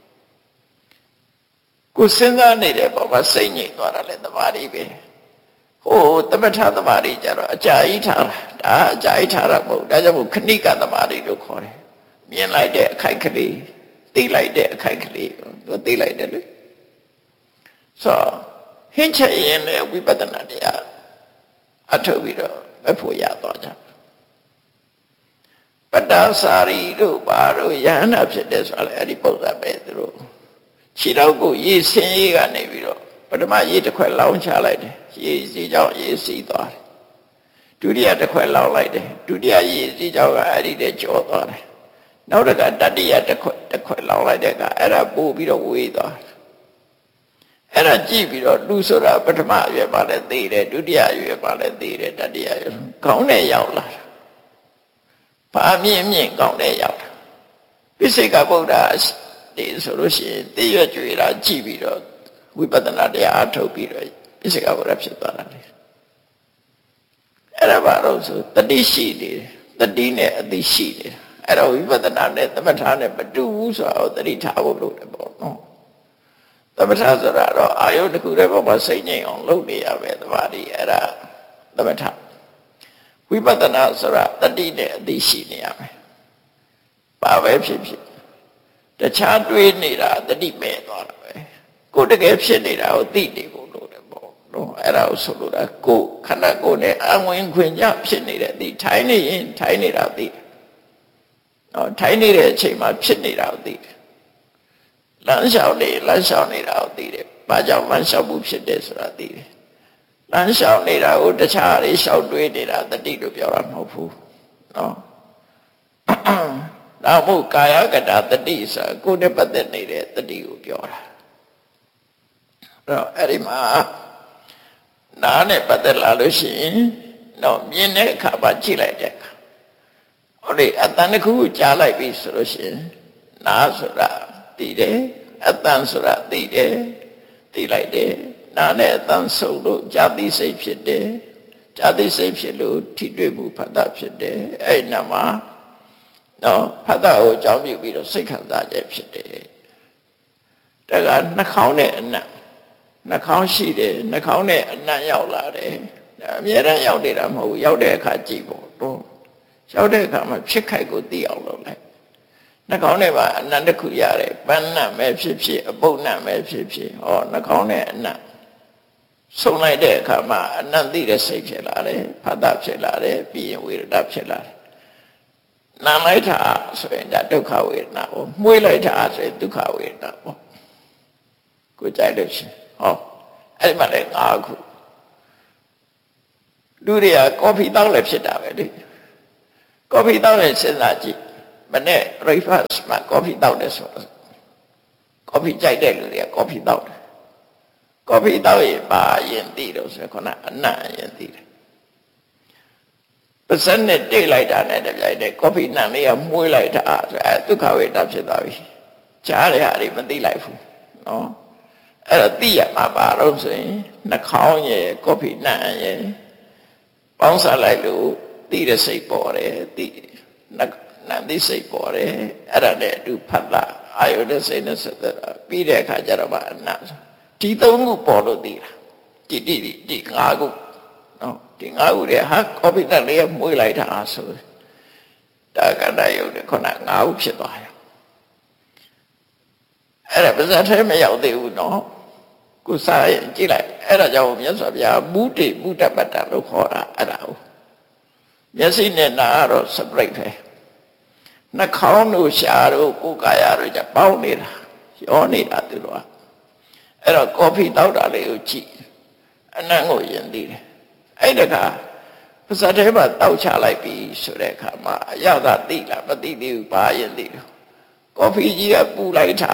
ကိုစဉ်းစားနေတဲ့ပေါ်မှာစိတ်ငြိမ်သွားတာလေတမာတိပဲဟိုသမထသမာဓိကြတော့အကြာကြီးထားတာဒါအကြာကြီးထားတာမဟုတ်ဒါကြောင့်မို့ခဏိကသမာဓိလို့ခေါ်တယ်မြင်လိုက်တဲ့အခိုက်ကလေးသိလိုက်တဲ့အခိုက်ကလေးသူသိလိုက်တယ်လေဆိုဟင်းချက်ရင်လည်းဝိပဿနာတရားအထုတ်ပြီးတော့မဖို့ရသွားကြပတ္တစာရီတို့ဘာတို့ယဟနာဖြစ်တယ်ဆိုတော့အဲ့ဒီပုံစံပဲသူတို့ခြေတော့ကိုရေဆင်းရေးကနေပြီးတော့ပထမရေတစ်ခွက်လောင်းချလိုက်တယ်ရေစီကြောင့်ရေစီသွားတယ်ဒုတိယတစ်ခွက်လောင်းလိုက်တယ်ဒုတိယရေစီကြောင့်ကအဲ့ဒီတည်းကျော်သွားတယ်နောက်တစ်ခါတတိယတစ်ခွက်လောင်းလိုက်တဲ့ကအဲ့ဒါပို့ပြီးတော့ဝေးသွားတယ်အဲ့ဒါကြည့်ပြီးတော့လူဆိုတာပထမအရွယ်ပါလဲသိတယ်ဒုတိယအရွယ်ပါလဲသိတယ်တတိယအရွယ်ကောင်းတဲ့ရောက်လာတာဘာမြင့်ကောင်းတဲ့ရောက်လာပိစိကဗုဒ္ဓဒီဆိုလို့ရှိရင်သိရွကြွေတာကြည့်ပြီးတော့ဝိပဿနာတရားအထုတ်ပြီးတော့ပိစိကဗုဒ္ဓဖြစ်သွားတာလေအဲ့ဒါဘာလို့ဆိုတတိရှိနေတယ်တတိနဲ့အသိရှိနေတယ်အဲ့တော့ဝိပဿနာနဲ့သမထနဲ့မတူဘူးဆိုတော့တတိထားဖို့လုပ်တယ်ပေါ့နော်သမထဆိုတာတော့အာယုတစ်ခုတည်းပေါ်မှာစိတ်ငြိမ်အောင်လုပ်နေရမယ်သမာဓိအဲ့ဒါသမထဝိပဿနာဆိုတာတတိနဲ့အသိရှိနေရမယ်ဘာပဲဖြစ်ဖြစ်တခြားတွေးနေတာတတိမဲ့သွားတာပဲကိုတကယ်ဖြစ်နေတာကိုသိနေဖို့လို့တယ်ပေါ့နော်အဲ့ဒါကိုဆိုလိုတာကိုခန္ဓာကိုယ်နဲ့အဝင်ခွင်ကြဖြစ်နေတဲ့အသိထိုင်နေရင်ထိုင်နေတာသိတယ်နော်ထိုင်နေတဲ့အချိန်မှာဖြစ်နေတာကိုသိတယ်လမ်းလျှောက်နေတာကိုသိတယ်ဘာကြောင့်လမ်းလျှောက်မှုဖြစ်တယ်ဆိုတာသိတယ်လမ်းလျှောက်နေတာကိုတခြားတွေလျှောက်တွေးနေတာတတိလို့ပြောတာမဟုတ်ဘူးနော်ဒါမို့ကာယကတတတိဆိုကိုယ်နဲ့ပတ်သက်နေတဲ့တတိကိုပြောတာအဲ့ဒီမှာနားနဲ့ပတ်သက်လာလို့ရှိရင်တော့မြင်တဲ့အခါပါကြည့်လိုက်တဲ့အခါဟုတ်လေအတန်တစ်ခုကြားလိုက်ပြီဆိုလို့ရှိရင်နားဆိုတာသိတယ်အတန်ဆိုတာသိတယ်သိလိုက်တယ်နားနဲ့အတန်ဆုံလို့ဇာတိစိတ်ဖြစ်တယ်ဇာတိစိတ်ဖြစ်လို့ထိတွေ့မှုဖတ်တာဖြစ်တယ်အဲ့နာမှာနော်ဖတ်တာကိုအကြောင်းပြုပြီးတော့စိတ်ခံစားချက်ဖြစ်တယ်ဒါကနှာခေါင်းနဲ့အနံ့နှာခေါင်းရှိတယ်နှာခေါင်းနဲ့အနံ့ရောက်လာတယ်အများအားရောက်နေတာမဟုတ်ဘူးရောက်တဲ့အခါကြည့်ဖို့တော့ရောက်တဲ့အခါမှာဖြစ်ခိုက်ကိုသိအောင်လုပ်လိုက်နှာခေါင်းထဲမှာအနံ့တစ်ခုရတယ်ပန်းနံ့ပဲဖြစ်ဖြစ်အပုပ်နံ့ပဲဖြစ်ဖြစ်ဟောနှာခေါင်းနဲ့အနံ့ဆုံလိုက်တဲ့အခါမှာအနံ့သိတဲ့စိတ်ဖြစ်လာတယ်ဖတ်တာဖြစ်လာတယ်ပြီးရင်ဝေဒနာဖြစ်လာတယ်နားလိုက်တာဆိုရင်ဒါဒုက္ခဝေဒနာပေါ့မှုေးလိုက်တာဆိုရင်ဒုက္ခဝေဒနာပေါ့ကိုကြိုက်လို့ရှိရင်ဟောအဲ့ဒီမှာလည်း၅ခုလူတွေကကော်ဖီတောက်လည်းဖြစ်တာပဲလေကော်ဖီတောက်လည်းစဉ်းစားကြည့်မနေ့ breakfast မှာကော်ဖီတောက်တယ်ဆိုတော့ကော်ဖီကြိုက်တဲ့လူတွေကကော်ဖီတောက်တယ်ကော်ဖီတောက်ရင်ပါရင်သိတော့ဆိုခုနအနံ့ရင်သိတယ်ပစံနဲ့တိတ်လိုက်တာနဲ့တပြိုင်တည်းကော်ဖီနံလေးကမှုေးလိုက်တာဆိုအဲဒုက္ခဝေဒနာဖြစ်သွားပြီကြားရတာမသိလိုက်ဘူးနော်အဲ့တော့သိရမှာပါတော့ဆိုရင်နှာခေါင်းရဲ့ကော်ဖီနံရဲ့ပေါင်းစားလိုက်လို့သိတဲ့စိတ်ပေါ်တယ်သိနံသိစိတ်ပေါ်တယ်အဲ့ဒါနဲ့အတူဖတ်တာအာယုနဲ့စိတ်နဲ့ဆက်သက်တာပြီးတဲ့အခါကျတော့မှအနံ့ဒီသုံးခုပေါ်လို့သိတာဒီ၅ခုနော်ဒီ၅ခုတွေဟာကော်ဖီနံလေးမှုေးလိုက်တာဆိုဒါကတည်းကခုန၅ခုဖြစ်သွားတယ်အဲ့ဒါပါဇာထဲမရောက်သေးဘူးနော်ကိုစားရင်ကြည့်လိုက်အဲ့ဒါကြောင့်မြတ်စွာဘုရားမုဒိမုဒ္ဒပတ္တလို့ခေါ်တာအဲ့ဒါကိုမျက်စိနဲ့နားတော့ separate ပဲနှာခေါင်းတို့ရှားတို့ကိုယ်ကာယတို့ကြပေါင်းနေတာရောနေတာသူတို့ကအဲ့တော့ကော်ဖီတောက်တာလေးကိုကြည့်အနံ့ကိုယင်သိတယ်အဲ့ဒါကပါဇက်ထဲမှာတောက်ချလိုက်ပြီဆိုတဲ့အခါမှာအရသာသိလားမသိသေးဘူးဘာယင်သိတယ်ကော်ဖီကြီးကပူလိုက်တာ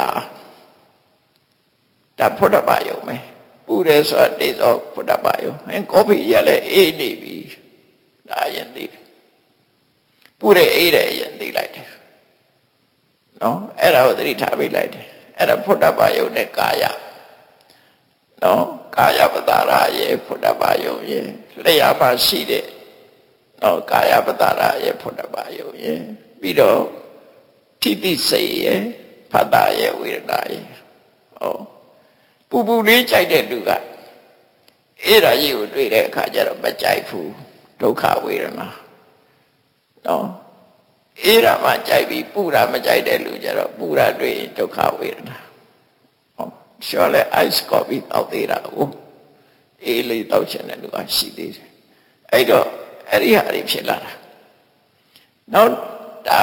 ဒါဖုဒ္ဓဘာယုံပဲပူတယ်ဆိုတာတေဇောဖုဒ္ဓဘာယုံကော်ဖီကြီးကလည်းအေးနေပြီဒါယင်သိတယ်ပူတယ်အေးတယ်ယင်သိလိုက်တယ်နော်အဲ့ဒါကိုသတိထားပေးလိုက်တယ်အဲ့ဒါဖုဒ္ဓဘာယုံနဲ့ကာယနော်ကာယပတာရရဲ့ဖုဒ္ဓဘာယုံရဲ့လျှာမှာရှိတဲ့နော်ကာယပတာရရဲ့ဖုဒ္ဓဘာယုံရဲ့ပြီးတော့ထိတိစိတ်ရဲ့ဖတ်တာရဲ့ဝေဒနာရဲ့ဟောပူပူလေးကြိုက်တဲ့လူကအဲ့ဒါကြီးကိုတွေ့တဲ့အခါကျတော့မကြိုက်ဘူးဒုက္ခဝေဒနာနော်အဲ့ဒါမှကြိုက်ပြီးပူတာမကြိုက်တဲ့လူကျတော့ပူတာတွေ့ရင်ဒုက္ခဝေဒနာဟောရှော်လေ ice coffee တောက်သေးတာကိုအေးလေးတောက်ချင်တဲ့လူကရှိသေးတယ်အဲ့တော့အဲ့ဒီဟာတွေဖြစ်လာတာနောက်ဒါ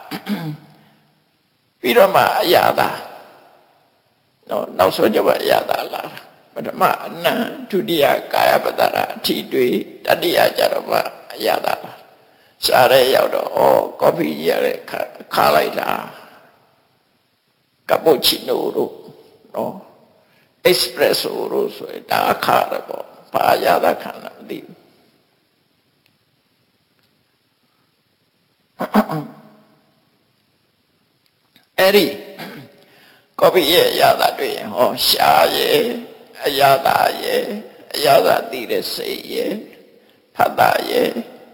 ပြီးတော့မှအရာသာနောက်ဆုံးကျမှအရာသာလာတာပထမအနံဒုတိယကာယပတ္တရာအထီတွေတတိယကျတော့မှအရာသာလာစားရဲရောက်တော့ကော်ဖီကြီးရတဲ့ခါလိုက်တာကပူချီနိုတို့နော် espresso တို့ဆိုရင်ဒါခါရပေါ့ဘာအရာသာခံတာမသိဘူးအဲ့ဒီကော်ဖီရဲ့အရာသာတွေ့ရင်ဟောရှားရဲ့အရာသာရဲ့အရာသာသိတဲ့စိတ်ရဲ့ဖတ်တာရဲ့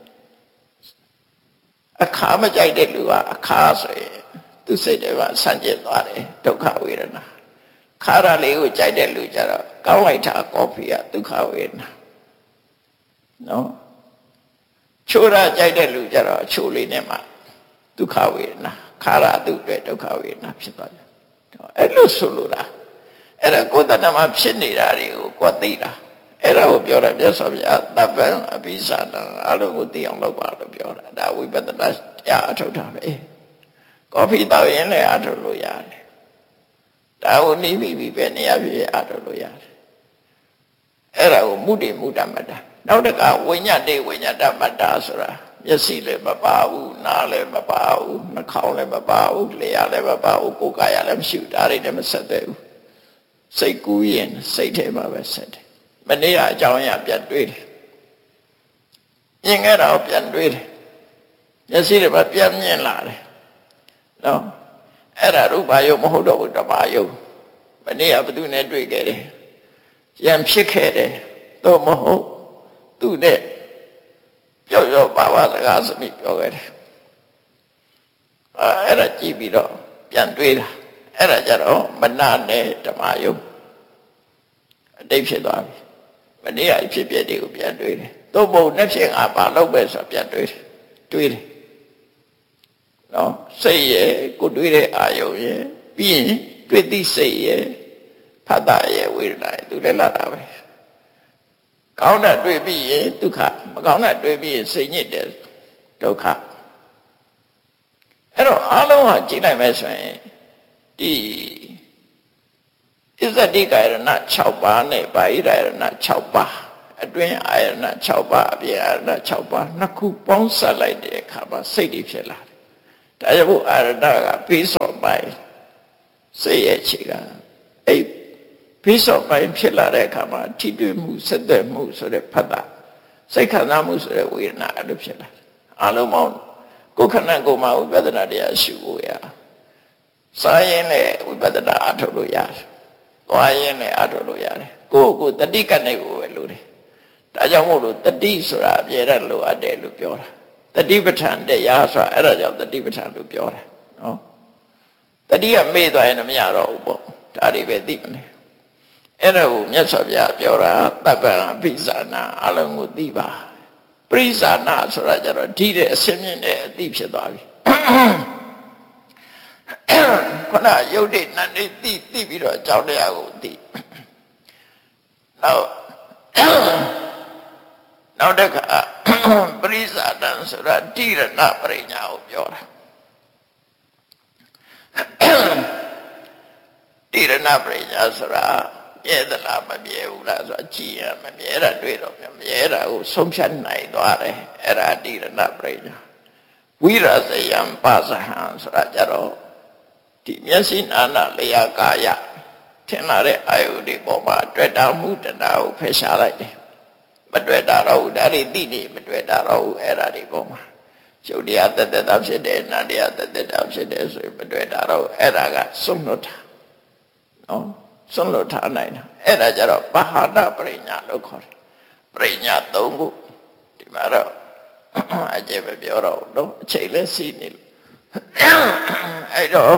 အခါမကြိုက်တဲ့လူကအခါဆိုရင်သူစိတ်တွေမှာဆန့်ကျင်သွားတယ်ဒုက္ခဝေဒနာခါရလေးကိုကြိုက်တဲ့လူကြတော့ကောင်းလိုက်တာကော်ဖီကဒုက္ခဝေဒနာနော်ချိုးရကြိုက်တဲ့လူကြတော့ချိုးလေးနဲ့မှဒုက္ခဝေဒနာခါရသူ့အတွက်ဒုက္ခဝေဒနာဖြစ်သွားတယ်အဲ့လိုဆိုလို့လားအဲ့ဒါကိုယ်တဏ္ဍမှာဖြစ်နေတာတွေကိုကိုယ်သိတာအဲ့ဒါကိုပြောတာမြတ်စွာဘုရားတပ္ပံအဘိဇာတံအလုံးကိုသိအောင်လုပ်ပါလို့ပြောတာဒါဝိပဿနာတရားအထုတ်တာပဲကော်ဖီတောက်ရင်လည်းအထုတ်လို့ရတယ်ဒါကိုနေပြီးပဲနေရာပြည့်အထုတ်လို့ရတယ်အဲ့ဒါကိုမုဒ္ဒေမုဒ္ဓမတ္တနောက်တကဝိညာဉ်တေဝိညာဏမတ္တဆိုတာမျက်စိလည်းမပါဘူးနားလည်းမပါဘူးနှာခေါင်းလည်းမပါဘူးလျှာလည်းမပါဘူးကိုယ်ကာယလည်းမရှိဘူးဒါတွေလည်းမဆက်သေးဘူးစိတ်ကူးရင်စိတ်ထဲမှာပဲဆက်တယ်မနေ့ကအကြောင်းအရာပြန်တွေးတယ်မြင်ခဲ့တာကိုပြန်တွေးတယ်မျက်စိတွေမှာပြန်မြင်လာတယ်နော်အဲ့ဒါရူပယုံမဟုတ်တော့ဘူးဓမ္မယုံမနေ့ကဘသူနဲ့တွေ့ခဲ့တယ်ရံဖြစ်ခဲ့တယ်တော့မဟုတ်သူနဲ့ပြောပါစကားစမိပြောခဲ့တယ်အဲ့ဒါကြည့်ပြီးတော့ပြန်တွေးတာအဲ့ဒါကြတော့မနာနဲ့ဓမ္မယုံအတိတ်ဖြစ်သွားပြီမနေ့ကဖြစ်ပြတွေကိုပြန်တွေးတယ်သို့မဟုတ်နှစ်ဖြစ်ငါဘာလုပ်ပဲဆိုပြန်တွေးတယ်နော်စိတ်ရဲ့ကိုတွေးတဲ့အာယုံရဲ့ပြီးရင်တွေ့သိစိတ်ရဲ့ဖတ်တာရဲ့ဝေဒနာရဲ့သူလည်းလာတာပဲကောင်းတာတွေ့ပြီးရင်ဒုက္ခမကောင်းတာတွေ့ပြီးရင်စိတ်ညစ်တယ်ဒုက္ခအဲ့တော့အလုံးဟာကြည့်လိုက်မယ်ဆိုရင်ဒီဣဇတိကာယရဏ6ပါးနဲ့ဘာဟိရယရဏ6ပါးအတွင်းအာယရဏ6ပါးအပြင်အာယရဏ6ပါးနှစ်ခုပေါင်းစပ်လိုက်တဲ့အခါမှာစိတ်တွေဖြစ်လာတယ်ဒါကြောင့်ဘုအာရဏကပြီးစောပိုင်းစိတ်ရဲ့ခြေကအဲ့ပြီးစောပိုင်းဖြစ်လာတဲ့အခါမှာထိတွေ့မှုဆက်သွယ်မှုဆိုတဲ့ဖတ်တာစိတ်ခံစားမှုဆိုတဲ့ဝေဒနာအဲ့လိုဖြစ်လာတယ်အလုံးပေါင်းကိုယ်ခန္ဓာကိုယ်မှာဝိပဿနာတရားရှုဖို့ရစာရင်လည်းဝိပဿနာအထုတ်လို့ရတယ်သွားရင်လည်းအထုတ်လို့ရတယ်ကိုယ်တတိကနဲ့ကိုပဲလို့တယ်ဒါကြောင့်မို့လို့တတိဆိုတာအပြည့်နဲ့လိုအပ်တယ်လို့ပြောတာတတိပဋ္ဌာန်တရားဆိုတာအဲ့ဒါကြောင့်တတိပဋ္ဌာန်လို့ပြောတာနော်တတိကမေ့သွားရင်မရတော့ဘူးပေါ့ဒါတွေပဲသိမလဲအဲ့ဒါကိုမြတ်စွာဘုရားပြောတာတပ္ပံအဘိဇာနာအလုံးကိုသိပါပရိဇာနာဆိုတာကြတော့ဒီတဲ့အစင်းမြင့်တဲ့အသိဖြစ်သွားပြီခဏရုပ်တည်နံနေသိပြီးတော့အကြောင်းတရားကိုသိနောက်တစ်ခါပရိဇာတံဆိုတာတိရဏပရိညာကိုပြောတာတိရဏပရိညာဆိုတာဝမြဲသလားမမြဲဘူးလားဆိုကြည့်ရမမြဲတာတွေ့တော့မမြဲတာကိုဆုံးဖြတ်နိုင်သွားတယ်အဲ့ဒါတိရဏပရိညာဝိရဇယံပါဇဟံဆိုတာကြတော့ဒီမျက်စိနာနာလျာကာယထင်လာတဲ့အာယုတွေပေါ်မှာတွေ့တာမှုတဏှာကိုဖယ်ရှားလိုက်တယ်မတွေ့တာတော့ဒါတွေသိနေမတွေ့တာတော့အဲ့ဒါတွေပေါ်မှာကျုပ်တရားတသက်တာဖြစ်တယ်နန္တရားတသက်တာဖြစ်တယ်ဆိုရင်မတွေ့တာတော့အဲ့ဒါကစွန့်လွတ်တာနော်စွန့်လွတ်ထားနိုင်တာအဲ့ဒါကြတော့ပဟာဒပရိညာလို့ခေါ်တယ်ပရိညာ၃ခုဒီမှာတော့အကျေမပြောတော့တော့အချိန်လည်းရှိနေလို့အဲ့တော့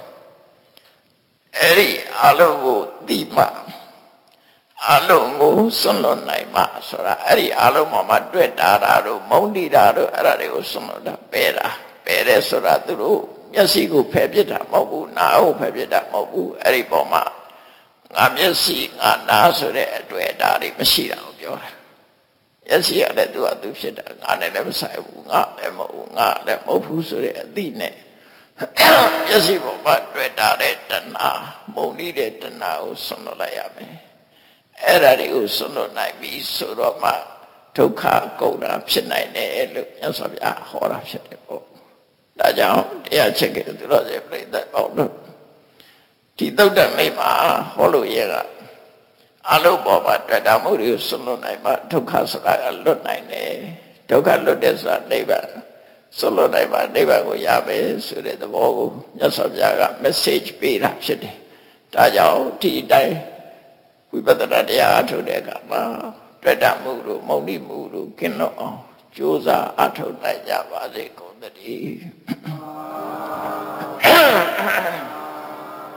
အဲ့ဒီအလုံးကိုတိမှအလုံးကိုစွန့်လွတ်နိုင်မှဆိုတာအဲ့ဒီအလုံးမှာတွေ့တာတို့မုန်းတိတာတို့အဲ့ဒါတွေကိုစွန့်လွတ်တာပယ်တယ်ဆိုတာသူတို့မျက်စိကိုဖယ်ပြစ်တာမဟုတ်ဘူးနားကိုဖယ်ပြစ်တာမဟုတ်ဘူးအဲ့ဒီပေါ်မှာငါမျက်စိငါနားဆိုတဲ့အတွေ့အတာတွေမရှိတာကိုပြောတာမျက်စိကလည်းသူကသူဖြစ်တာငါနဲ့လည်းမဆိုင်ဘူးငါလည်းမဟုတ်ဘူးငါလည်းမဟုတ်ဘူးဆိုတဲ့အသိနဲ့မျက်စိပေါ်မှာတွေ့တာတဲ့တဏှာမုန်းနေတဲ့တဏှာကိုဆွန့်လွတ်လိုက်ရမယ်အဲ့ဒါတွေကိုဆွန့်လွတ်နိုင်ပြီဆိုတော့မှဒုက္ခကုန်တာဖြစ်နိုင်တယ်လို့မြတ်စွာဘုရားဟောတာဖြစ်တယ်ပေါ့ဒါကြောင့်တရားချက်ကသူတော်စင်ပြိဿပေါင်းတို့ဒီသုတ်တမိတ်မှာဟောလို့ရကအလုံးပေါ်မှာတွေ့တာမှုတွေကိုဆွန့်လွတ်နိုင်မှဒုက္ခဆိုတာကလွတ်နိုင်တယ်ဒုက္ခလွတ်တဲ့ဆိုတာနိဗ္ဗာန်ဆွန့်လွတ်နိုင်မှနိဗ္ဗာန်ကိုရမယ်ဆိုတဲ့သဘောကိုမြတ်စွာဘုရားက message ပေးတာဖြစ်တယ်ဒါကြောင့်ဒီအတိုင်းဝိပဿနာတရားအထုတ်တဲ့အခါမှာတွေ့တာမှုတို့မုန်တိမှုတို့ကင်းလို့အောင်ကြိုးစားအထုတ်နိုင်ကြပါစေကုန်သတည်း